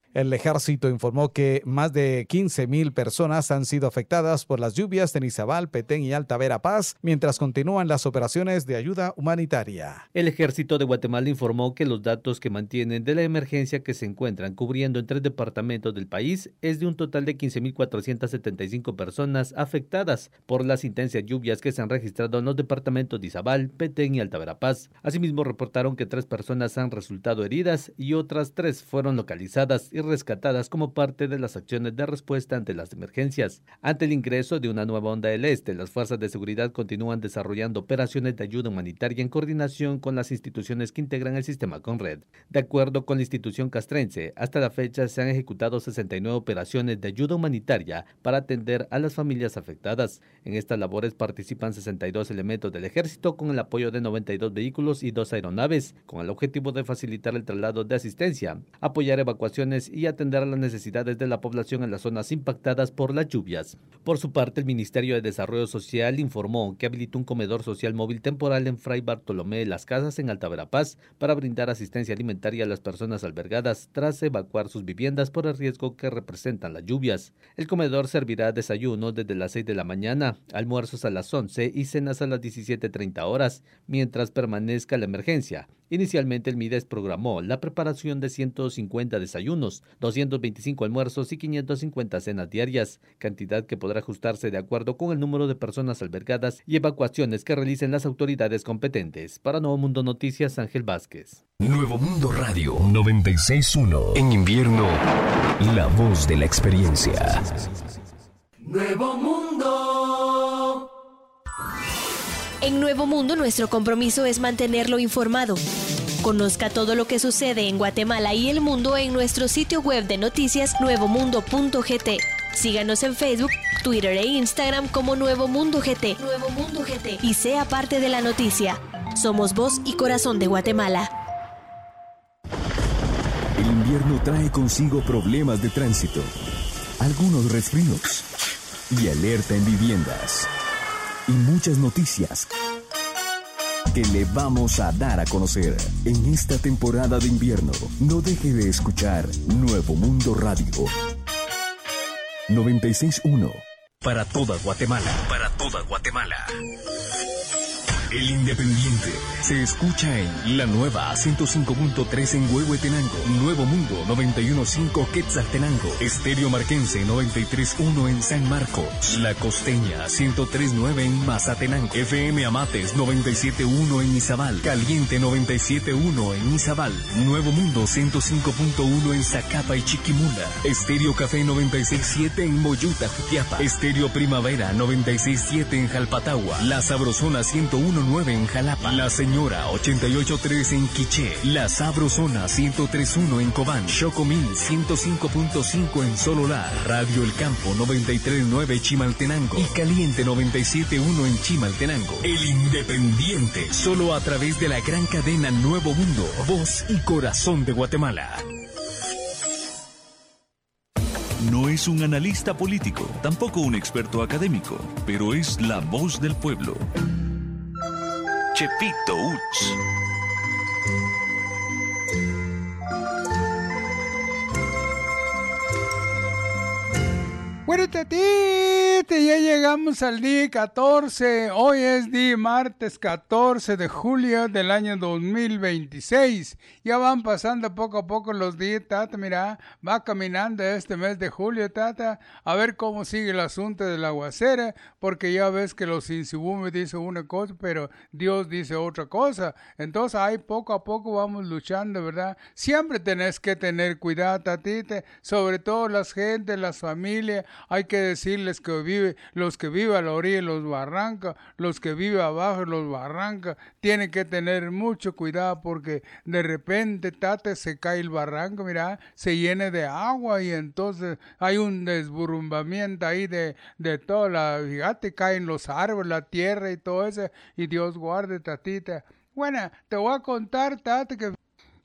El ejército informó que más de quince mil personas han sido afectadas por las lluvias en Izabal, Petén y Alta Verapaz, mientras continúan las operaciones de ayuda humanitaria. El ejército de Guatemala informó que los datos que mantienen de la emergencia que se encuentran cubriendo en tres departamentos del país es de un total de quince mil cuatrocientas setenta y cinco personas afectadas por las intensas lluvias que se han registrado en los departamentos de Izabal, Petén y Alta Verapaz. Asimismo, reportaron que tres personas han resultado heridas y otras tres fueron localizadas y rescatadas como parte de las acciones de respuesta ante las emergencias. Ante el ingreso de una nueva onda del este, las fuerzas de seguridad continúan desarrollando operaciones de ayuda humanitaria en coordinación con las instituciones que integran el sistema Conred. De acuerdo con la institución castrense, hasta la fecha se han ejecutado sesenta y nueve operaciones de ayuda humanitaria para atender a las familias afectadas. En estas labores participan sesenta y dos elementos del ejército con el apoyo de noventa y dos vehículos y dos aeronaves, con el objetivo de facilitar el traslado de asistencia, apoyar evacuaciones y atender a las necesidades de la población en las zonas impactadas por las lluvias. Por su parte, el Ministerio de Desarrollo Social informó que habilitó un comedor social móvil temporal en Fray Bartolomé de las Casas en Alta Verapaz para brindar asistencia alimentaria a las personas albergadas tras evacuar sus viviendas por el riesgo que representan las lluvias. El comedor servirá desayuno desde las seis de la mañana, almuerzos a las once y cenas a las diecisiete treinta horas, mientras permanezca la emergencia. Inicialmente el MIDES programó la preparación de ciento cincuenta desayunos, doscientos veinticinco almuerzos y quinientas cincuenta cenas diarias, cantidad que podrá ajustarse de acuerdo con el número de personas albergadas y evacuaciones que realicen las autoridades competentes. Para Nuevo Mundo Noticias, Ángel Vázquez. Nuevo Mundo Radio noventa y seis punto uno. En invierno, la voz de la experiencia. Nuevo Mundo. En Nuevo Mundo, nuestro compromiso es mantenerlo informado. Conozca todo lo que sucede en Guatemala y el mundo en nuestro sitio web de noticias nuevo mundo punto g t. Síganos en Facebook, Twitter e Instagram como Nuevo Mundo G T. Nuevo Mundo G T. Y sea parte de la noticia. Somos voz y corazón de Guatemala. El invierno trae consigo problemas de tránsito, algunos resfríos y alerta en viviendas. Y muchas noticias que le vamos a dar a conocer en esta temporada de invierno. No deje de escuchar Nuevo Mundo Radio noventa y seis punto uno. Para toda Guatemala, para toda Guatemala. El Independiente se escucha en la nueva ciento cinco punto tres en Huehuetenango, Nuevo Mundo noventa y uno punto cinco Quetzaltenango, Estéreo Marquense noventa y tres punto uno en San Marcos, La Costeña ciento tres punto nueve en Mazatenango, F M Amates noventa y siete punto uno en Izabal, Caliente noventa y siete punto uno en Izabal, Nuevo Mundo ciento cinco punto uno en Zacapa y Chiquimula, Estéreo Café noventa y seis punto siete en Moyuta, Jutiapa, Estéreo Primavera noventa y seis punto siete en Jalpatagua, La Sabrosona ciento uno punto nueve en Jalapa, La Señora ochenta y ocho punto tres en Quiché, La Sabrosona ciento tres punto uno en Cobán, Chocomil ciento cinco punto cinco en Sololá, Radio El Campo noventa y tres punto nueve Chimaltenango y Caliente noventa y siete punto uno en Chimaltenango. El Independiente, solo a través de la gran cadena Nuevo Mundo, voz y corazón de Guatemala. No es un analista político, tampoco un experto académico, pero es la voz del pueblo. Chepito Uch. Bueno, tatite, ya llegamos al día catorce. Hoy es día martes catorce de julio del año dos mil veintiséis. Ya van pasando poco a poco los días, tata. Mira, va caminando este mes de julio, tata. A ver cómo sigue el asunto del aguacero, porque ya ves que los insibumes dicen una cosa, pero Dios dice otra cosa. Entonces, ahí poco a poco vamos luchando, ¿verdad? Siempre tenés que tener cuidado, tatite, sobre todo las gentes, las familias. Hay que decirles que vive, los que viven a la orilla de los barrancos, los que viven abajo de los barrancos, tienen que tener mucho cuidado porque de repente, tate, se cae el barranco, mira, se llena de agua y entonces hay un desburumbamiento ahí de, de todo, la, fíjate, caen los árboles, la tierra y todo eso, y Dios guarde, tatita. Bueno, te voy a contar, tate, que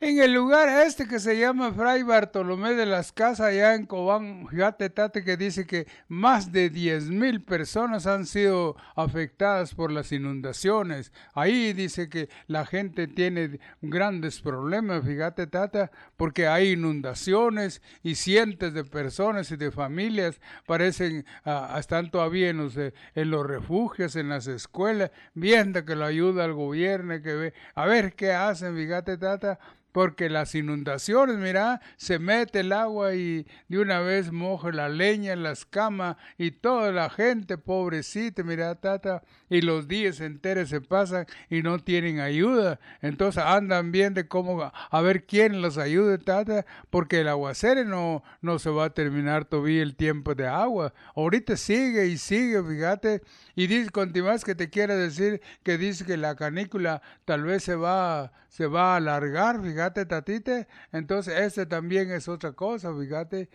En el lugar este que se llama Fray Bartolomé de las Casas, allá en Cobán, fíjate, Tate, que dice que más de diez mil personas han sido afectadas por las inundaciones. Ahí dice que la gente tiene grandes problemas, fíjate, Tata, porque hay inundaciones y cientos de personas y de familias parecen, uh, están todavía en los, en los refugios, en las escuelas, viendo que lo ayuda al gobierno, que ve, a ver qué hacen, fíjate, Tata, porque las inundaciones, mira, se mete el agua y de una vez moja la leña, las camas y toda la gente, pobrecita, mira, Tata, y los días enteros se pasan y no tienen ayuda. Entonces andan viendo cómo, a ver quién los ayude, Tata, porque el aguacero no, no se va a terminar todavía el tiempo de agua. Ahorita sigue y sigue, fíjate, y dice, continuas que te quiero decir que dice que la canícula tal vez se va, se va a alargar, fíjate, Tatite. Entonces este también es otra cosa, fíjate,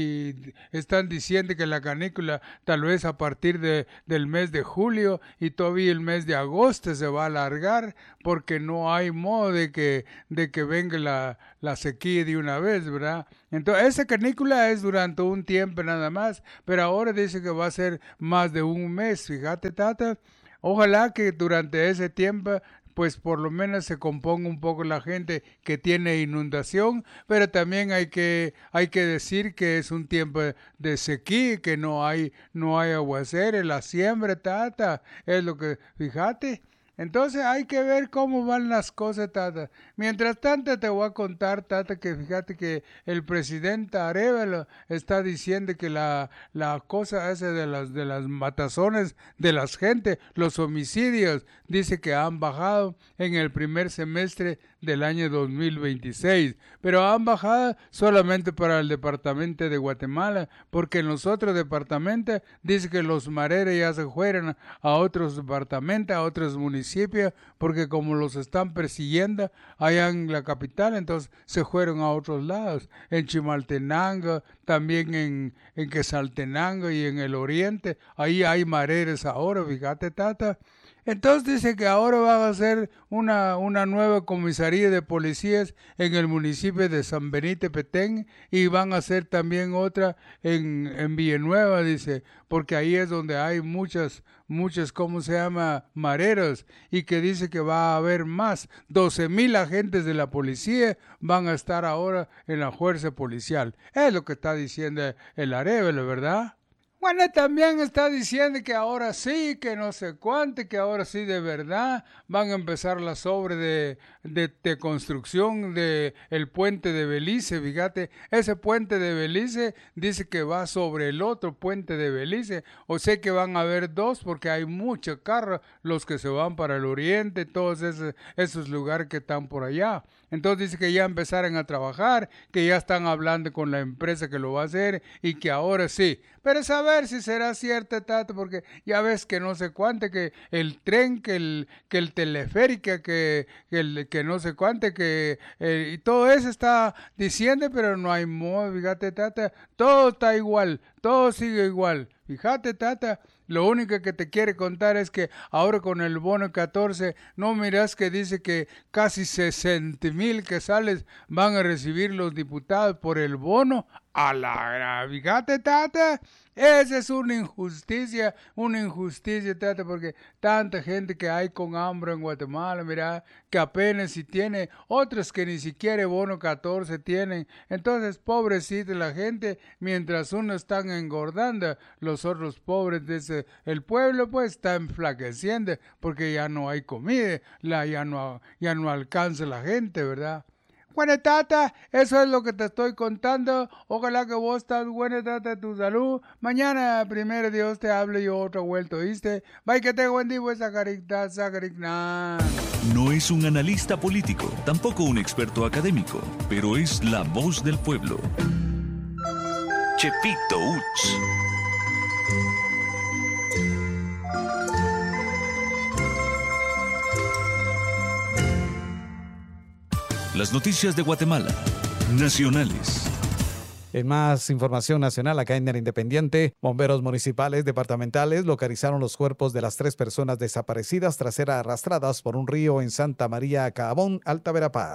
y están diciendo que la canícula tal vez a partir de, del mes de julio y todavía el mes de agosto se va a alargar porque no hay modo de que, de que venga la, la sequía de una vez, ¿verdad? Entonces esa canícula es durante un tiempo nada más, pero ahora dice que va a ser más de un mes, fíjate, Tata. Ojalá que durante ese tiempo pues por lo menos se componga un poco la gente que tiene inundación, pero también hay que, hay que decir que es un tiempo de sequía, que no hay, no hay aguacero, la siembra, Tata, es lo que, fíjate. Entonces hay que ver cómo van las cosas, Tata. Mientras tanto te voy a contar, Tata, que fíjate que el presidente Arevalo está diciendo que la, la cosa esa de las, de las matazones de las gente, los homicidios, dice que han bajado en el primer semestre del año dos mil veintiséis, pero han bajado solamente para el departamento de Guatemala, porque en los otros departamentos dice que los mareros ya se fueron a otros departamentos, a otros municipios, porque como los están persiguiendo allá en la capital, entonces se fueron a otros lados, en Chimaltenango, también en, en Quetzaltenango y en el oriente, ahí hay mareros ahora, fíjate, Tata. Entonces dice que ahora van a hacer una, una nueva comisaría de policías en el municipio de San Benito Petén y van a hacer también otra en, en Villanueva, dice, porque ahí es donde hay muchas, muchas, ¿cómo se llama?, mareros, y que dice que va a haber más, doce mil agentes de la policía van a estar ahora en la fuerza policial. Es lo que está diciendo el Arevalo, ¿verdad? Bueno, también está diciendo que ahora sí, que no sé cuánto, que ahora sí de verdad van a empezar las obras de, de, de construcción de el puente de Belice, fíjate, ese puente de Belice dice que va sobre el otro puente de Belice, o sea que van a haber dos porque hay muchos carros, los que se van para el oriente, todos esos, esos lugares que están por allá. Entonces dice que ya empezaron a trabajar, que ya están hablando con la empresa que lo va a hacer y que ahora sí. Pero saber si será cierto, Tato, porque ya ves que no sé cuánto, que el tren, que el, que el teleférico, que, que, el, que no sé cuánto, que eh, y todo eso está diciendo, pero no hay modo, fíjate, Tata, todo está igual, todo sigue igual. Fíjate, Tata, lo único que te quiere contar es que ahora con el bono catorce, no miras que dice que casi sesenta mil quetzales van a recibir los diputados por el bono. A la, fíjate, Tata, esa es una injusticia, una injusticia, Tata, porque tanta gente que hay con hambre en Guatemala, mira, que apenas si tiene, otros que ni siquiera bono catorce tienen. Entonces, pobrecita la gente, mientras unos están engordando, los otros pobres de ese, el pueblo pues está enflaqueciendo porque ya no hay comida, la, ya, no, ya no alcanza la gente, ¿verdad? Bueno, Tata, eso es lo que te estoy contando. Ojalá que vos estás buena, Tata, tu salud. Mañana, primero Dios, te hable yo otra vuelta, ¿oíste? Bye, que te bendiga esa carita, sacaricna. No es un analista político, tampoco un experto académico, pero es la voz del pueblo. Chepito Uch. Las noticias de Guatemala, nacionales. En más información nacional, acá en El Independiente, bomberos municipales departamentales localizaron los cuerpos de las tres personas desaparecidas tras ser arrastradas por un río en Santa María, Caabón, Alta Verapaz.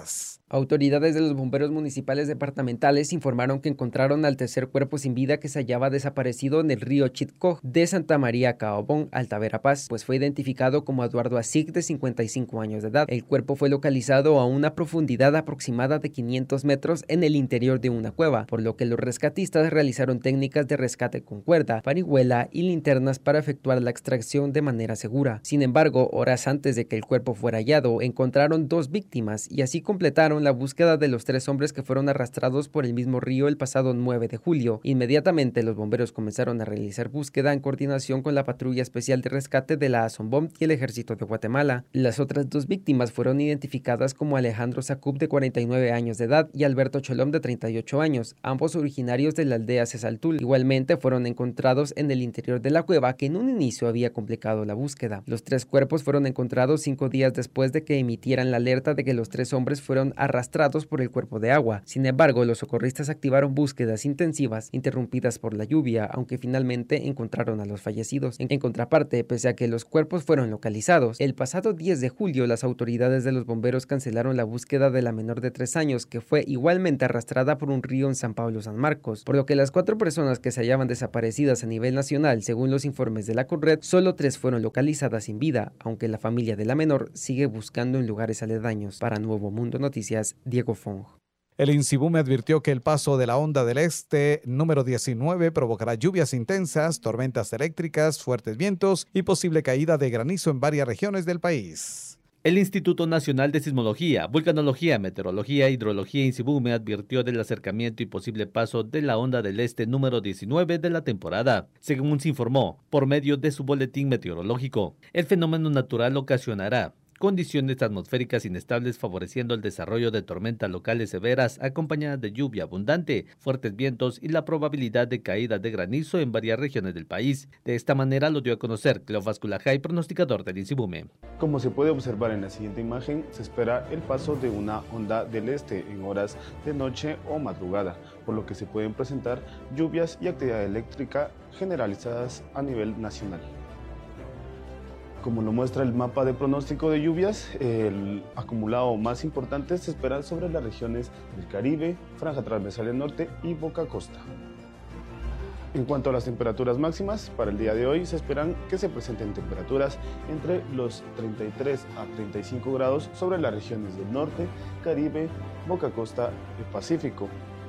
Autoridades de los bomberos municipales departamentales informaron que encontraron al tercer cuerpo sin vida que se hallaba desaparecido en el río Chitcoj de Santa María Caobón, Alta Verapaz, pues fue identificado como Eduardo Asig, de cincuenta y cinco años de edad. El cuerpo fue localizado a una profundidad aproximada de quinientos metros en el interior de una cueva, por lo que los rescatistas realizaron técnicas de rescate con cuerda, parihuela y linternas para efectuar la extracción de manera segura. Sin embargo, horas antes de que el cuerpo fuera hallado, encontraron dos víctimas y así completaron la búsqueda de los tres hombres que fueron arrastrados por el mismo río el pasado nueve de julio. Inmediatamente los bomberos comenzaron a realizar búsqueda en coordinación con la Patrulla Especial de Rescate de la ASOMBOM y el Ejército de Guatemala. Las otras dos víctimas fueron identificadas como Alejandro Sacub, de cuarenta y nueve años de edad, y Alberto Cholom, de treinta y ocho años, ambos originarios de la aldea Cesaltul. Igualmente fueron encontrados en el interior de la cueva, que en un inicio había complicado la búsqueda. Los tres cuerpos fueron encontrados cinco días después de que emitieran la alerta de que los tres hombres fueron arrastrados por el cuerpo de agua. Sin embargo, los socorristas activaron búsquedas intensivas interrumpidas por la lluvia, aunque finalmente encontraron a los fallecidos. En, en contraparte, pese a que los cuerpos fueron localizados, el pasado diez de julio las autoridades de los bomberos cancelaron la búsqueda de la menor de tres años, que fue igualmente arrastrada por un río en San Pablo San Marcos, por lo que las cuatro personas que se hallaban desaparecidas a nivel nacional, según los informes de la CONRED, solo tres fueron localizadas sin vida, aunque la familia de la menor sigue buscando en lugares aledaños. Para Nuevo Mundo Noticias, Diego Fong. El INSIBUME advirtió que el paso de la onda del este número diecinueve provocará lluvias intensas, tormentas eléctricas, fuertes vientos y posible caída de granizo en varias regiones del país. El Instituto Nacional de Sismología, Vulcanología, Meteorología e Hidrología INSIBUME advirtió del acercamiento y posible paso de la onda del este número diecinueve de la temporada. Según se informó por medio de su boletín meteorológico, el fenómeno natural ocasionará condiciones atmosféricas inestables favoreciendo el desarrollo de tormentas locales severas acompañadas de lluvia abundante, fuertes vientos y la probabilidad de caída de granizo en varias regiones del país. De esta manera lo dio a conocer Cleofás Culajay, pronosticador del INSIBUME. Como se puede observar en la siguiente imagen, se espera el paso de una onda del este en horas de noche o madrugada, por lo que se pueden presentar lluvias y actividad eléctrica generalizadas a nivel nacional. Como lo muestra el mapa de pronóstico de lluvias, el acumulado más importante se espera sobre las regiones del Caribe, Franja Transversal del Norte y Boca Costa. En cuanto a las temperaturas máximas, para el día de hoy se esperan que se presenten temperaturas entre los treinta y tres a treinta y cinco grados sobre las regiones del norte, Caribe, Boca Costa y Pacífico.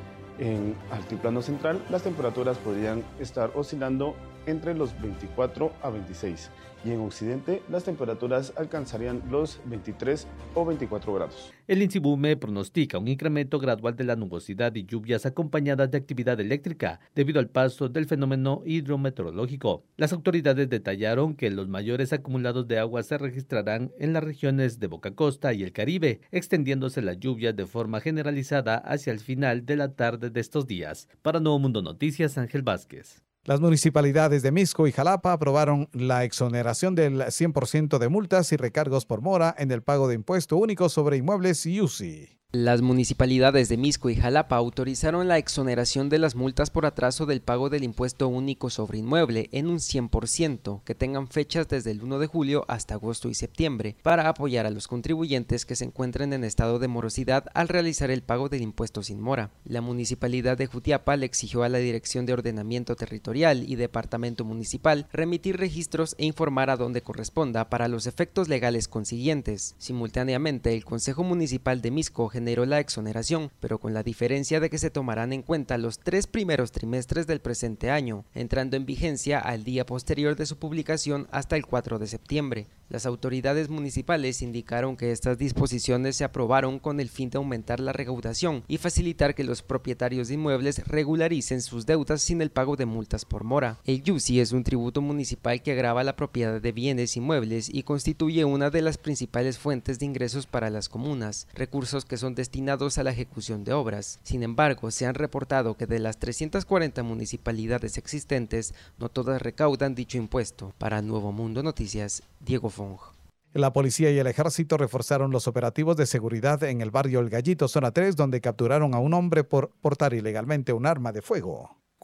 En altiplano central, las temperaturas podrían estar oscilando entre los veinticuatro a veintiséis y en occidente las temperaturas alcanzarían los veintitrés o veinticuatro grados. El INSIBUME pronostica un incremento gradual de la nubosidad y lluvias acompañadas de actividad eléctrica debido al paso del fenómeno hidrometeorológico. Las autoridades detallaron que los mayores acumulados de agua se registrarán en las regiones de Boca Costa y el Caribe, extendiéndose las lluvias de forma generalizada hacia el final de la tarde de estos días. Para Nuevo Mundo Noticias, Ángel Vázquez. Las municipalidades de Misco y Jalapa aprobaron la exoneración del cien por ciento de multas y recargos por mora en el pago de impuesto único sobre inmuebles y U C I. Las municipalidades de Misco y Jalapa autorizaron la exoneración de las multas por atraso del pago del impuesto único sobre inmueble en un cien por ciento, que tengan fechas desde el uno de julio hasta agosto y septiembre, para apoyar a los contribuyentes que se encuentren en estado de morosidad al realizar el pago del impuesto sin mora. La municipalidad de Jutiapa le exigió a la Dirección de Ordenamiento Territorial y Departamento Municipal remitir registros e informar a donde corresponda para los efectos legales consiguientes. Simultáneamente, el Consejo Municipal de Misco generó la exoneración, pero con la diferencia de que se tomarán en cuenta los tres primeros trimestres del presente año, entrando en vigencia al día posterior de su publicación hasta el cuatro de septiembre. Las autoridades municipales indicaron que estas disposiciones se aprobaron con el fin de aumentar la recaudación y facilitar que los propietarios de inmuebles regularicen sus deudas sin el pago de multas por mora. El U C I es un tributo municipal que grava la propiedad de bienes inmuebles y constituye una de las principales fuentes de ingresos para las comunas, recursos que son destinados a la ejecución de obras. Sin embargo, se han reportado que de las trescientas cuarenta municipalidades existentes, no todas recaudan dicho impuesto. Para Nuevo Mundo Noticias, Diego Fong. La policía y el ejército reforzaron los operativos de seguridad en el barrio El Gallito, zona tres, donde capturaron a un hombre por portar ilegalmente un arma de fuego.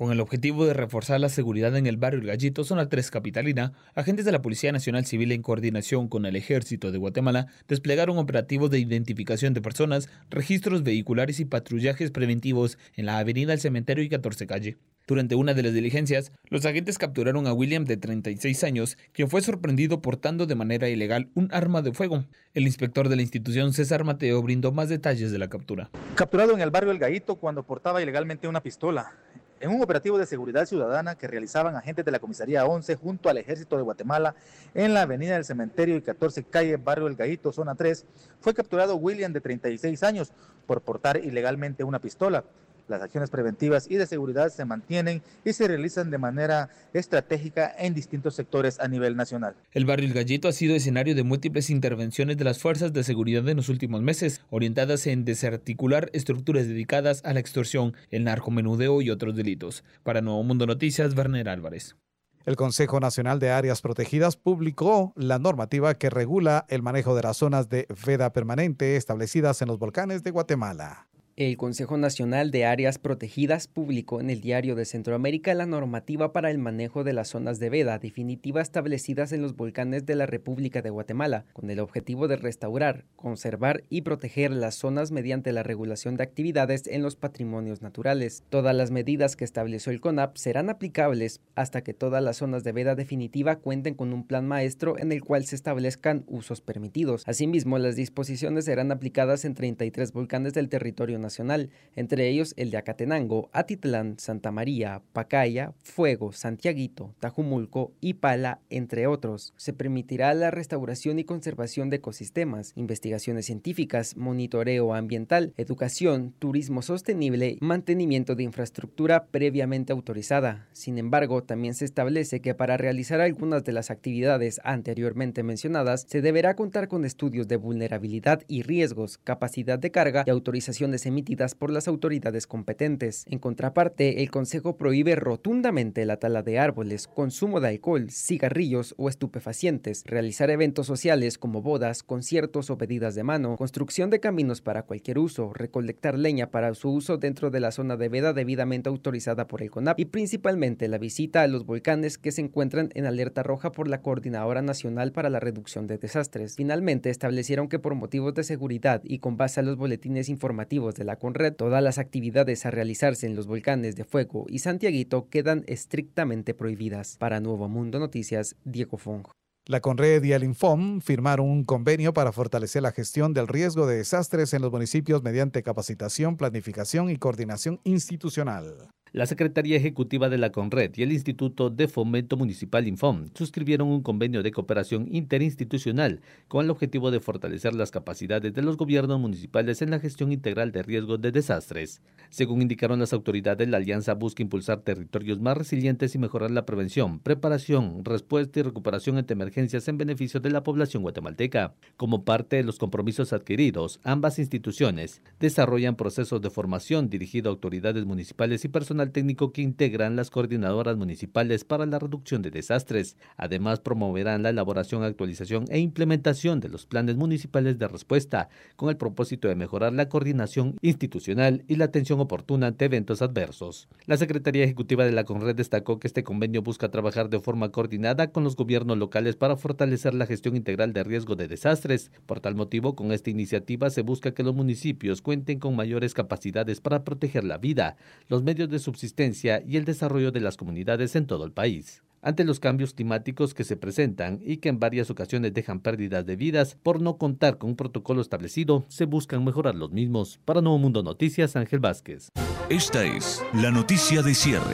Con el objetivo de reforzar la seguridad en el barrio El Gallito, zona tres capitalina, agentes de la Policía Nacional Civil en coordinación con el Ejército de Guatemala desplegaron operativos de identificación de personas, registros vehiculares y patrullajes preventivos en la avenida El Cementerio y catorce calle. Durante una de las diligencias, los agentes capturaron a William, de treinta y seis años, quien fue sorprendido portando de manera ilegal un arma de fuego. El inspector de la institución, César Mateo, brindó más detalles de la captura. Capturado en el barrio El Gallito cuando portaba ilegalmente una pistola. En un operativo de seguridad ciudadana que realizaban agentes de la Comisaría once junto al Ejército de Guatemala en la avenida del Cementerio y catorce calle, barrio El Gallito, zona tres, fue capturado William, de treinta y seis años, por portar ilegalmente una pistola. Las acciones preventivas y de seguridad se mantienen y se realizan de manera estratégica en distintos sectores a nivel nacional. El barrio El Gallito ha sido escenario de múltiples intervenciones de las fuerzas de seguridad en los últimos meses, orientadas en desarticular estructuras dedicadas a la extorsión, el narcomenudeo y otros delitos. Para Nuevo Mundo Noticias, Werner Álvarez. El Consejo Nacional de Áreas Protegidas publicó la normativa que regula el manejo de las zonas de veda permanente establecidas en los volcanes de Guatemala. El Consejo Nacional de Áreas Protegidas publicó en el Diario de Centroamérica la normativa para el manejo de las zonas de veda definitiva establecidas en los volcanes de la República de Guatemala, con el objetivo de restaurar, conservar y proteger las zonas mediante la regulación de actividades en los patrimonios naturales. Todas las medidas que estableció el CONAP serán aplicables hasta que todas las zonas de veda definitiva cuenten con un plan maestro en el cual se establezcan usos permitidos. Asimismo, las disposiciones serán aplicadas en treinta y tres volcanes del territorio nacional, entre ellos el de Acatenango, Atitlán, Santa María, Pacaya, Fuego, Santiaguito, Tajumulco y Pala, entre otros. Se permitirá la restauración y conservación de ecosistemas, investigaciones científicas, monitoreo ambiental, educación, turismo sostenible, mantenimiento de infraestructura previamente autorizada. Sin embargo, también se establece que para realizar algunas de las actividades anteriormente mencionadas, se deberá contar con estudios de vulnerabilidad y riesgos, capacidad de carga y autorizaciones emitidas por las autoridades competentes. En contraparte, el Consejo prohíbe rotundamente la tala de árboles, consumo de alcohol, cigarrillos o estupefacientes, realizar eventos sociales como bodas, conciertos o pedidas de mano, construcción de caminos para cualquier uso, recolectar leña para su uso dentro de la zona de veda debidamente autorizada por el CONAP y principalmente la visita a los volcanes que se encuentran en alerta roja por la Coordinadora Nacional para la Reducción de Desastres. Finalmente, establecieron que por motivos de seguridad y con base a los boletines informativos de la CONRED, todas las actividades a realizarse en los volcanes de Fuego y Santiaguito quedan estrictamente prohibidas. Para Nuevo Mundo Noticias, Diego Fong. La CONRED y el Infom firmaron un convenio para fortalecer la gestión del riesgo de desastres en los municipios mediante capacitación, planificación y coordinación institucional. La Secretaría Ejecutiva de la CONRED y el Instituto de Fomento Municipal Infom suscribieron un convenio de cooperación interinstitucional con el objetivo de fortalecer las capacidades de los gobiernos municipales en la gestión integral de riesgos de desastres. Según indicaron las autoridades, la alianza busca impulsar territorios más resilientes y mejorar la prevención, preparación, respuesta y recuperación ante emergencias en beneficio de la población guatemalteca. Como parte de los compromisos adquiridos, ambas instituciones desarrollan procesos de formación dirigido a autoridades municipales y personal técnico que integran las coordinadoras municipales para la reducción de desastres. Además, promoverán la elaboración, actualización e implementación de los planes municipales de respuesta, con el propósito de mejorar la coordinación institucional y la atención oportuna ante eventos adversos. La Secretaría Ejecutiva de la CONRED destacó que este convenio busca trabajar de forma coordinada con los gobiernos locales para fortalecer la gestión integral de riesgo de desastres. Por tal motivo, con esta iniciativa se busca que los municipios cuenten con mayores capacidades para proteger la vida, los medios de subsistencia y el desarrollo de las comunidades en todo el país. Ante los cambios climáticos que se presentan y que en varias ocasiones dejan pérdidas de vidas por no contar con un protocolo establecido, se buscan mejorar los mismos. Para Nuevo Mundo Noticias, Ángel Vázquez. Esta es la noticia de cierre.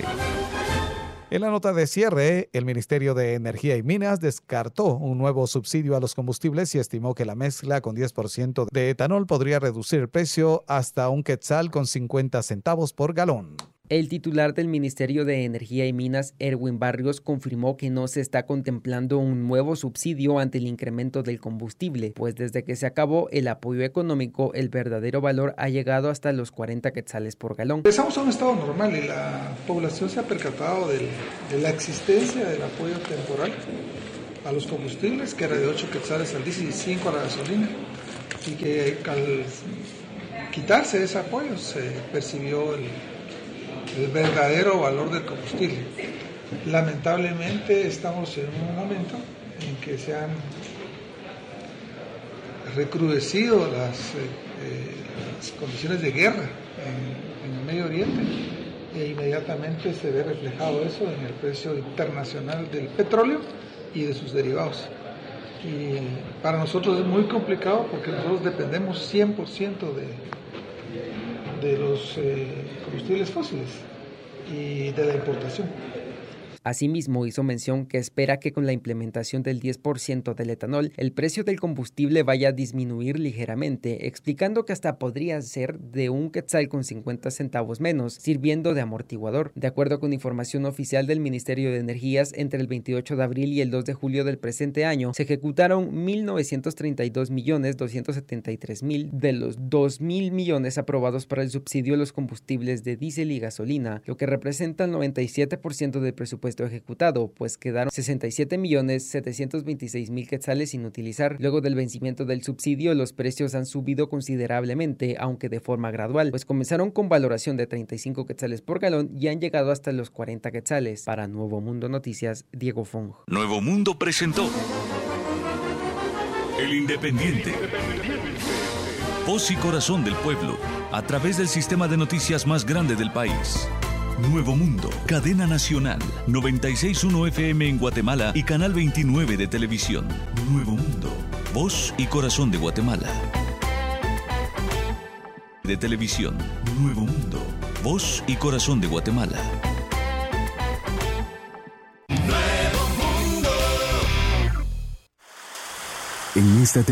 En la nota de cierre, el Ministerio de Energía y Minas descartó un nuevo subsidio a los combustibles y estimó que la mezcla con diez por ciento de etanol podría reducir el precio hasta un quetzal con cincuenta centavos por galón. El titular del Ministerio de Energía y Minas, Erwin Barrios, confirmó que no se está contemplando un nuevo subsidio ante el incremento del combustible, pues desde que se acabó el apoyo económico, el verdadero valor ha llegado hasta los cuarenta quetzales por galón. Empezamos a un estado normal y la población se ha percatado del, de la existencia del apoyo temporal a los combustibles, que era de ocho quetzales al diésel y cinco a la gasolina, y que al quitarse ese apoyo se percibió el el verdadero valor del combustible. Lamentablemente estamos en un momento en que se han recrudecido las, eh, las condiciones de guerra en, en el Medio Oriente e inmediatamente se ve reflejado eso en el precio internacional del petróleo y de sus derivados. Y para nosotros es muy complicado porque nosotros dependemos cien por ciento de, de los eh, combustibles fósiles y de la importación. Asimismo, hizo mención que espera que con la implementación del diez por ciento del etanol, el precio del combustible vaya a disminuir ligeramente, explicando que hasta podría ser de un quetzal con cincuenta centavos menos, sirviendo de amortiguador. De acuerdo con información oficial del Ministerio de Energías, entre el veintiocho de abril y el dos de julio del presente año, se ejecutaron mil novecientos treinta y dos millones doscientos setenta y tres mil de los dos mil millones aprobados para el subsidio a los combustibles de diésel y gasolina, lo que representa el noventa y siete por ciento del presupuesto ejecutado, pues quedaron sesenta y siete millones setecientos veintiséis mil quetzales sin utilizar. Luego del vencimiento del subsidio, los precios han subido considerablemente, aunque de forma gradual, pues comenzaron con valoración de treinta y cinco quetzales por galón y han llegado hasta los cuarenta quetzales. Para Nuevo Mundo Noticias, Diego Fong. Nuevo Mundo presentó El Independiente. Voz y corazón del pueblo, a través del sistema de noticias más grande del país. Nuevo Mundo, cadena nacional, noventa y seis punto uno F M en Guatemala y canal veintinueve de televisión. Nuevo Mundo, voz y corazón de Guatemala. De televisión, Nuevo Mundo, voz y corazón de Guatemala. Nuevo Mundo. En esta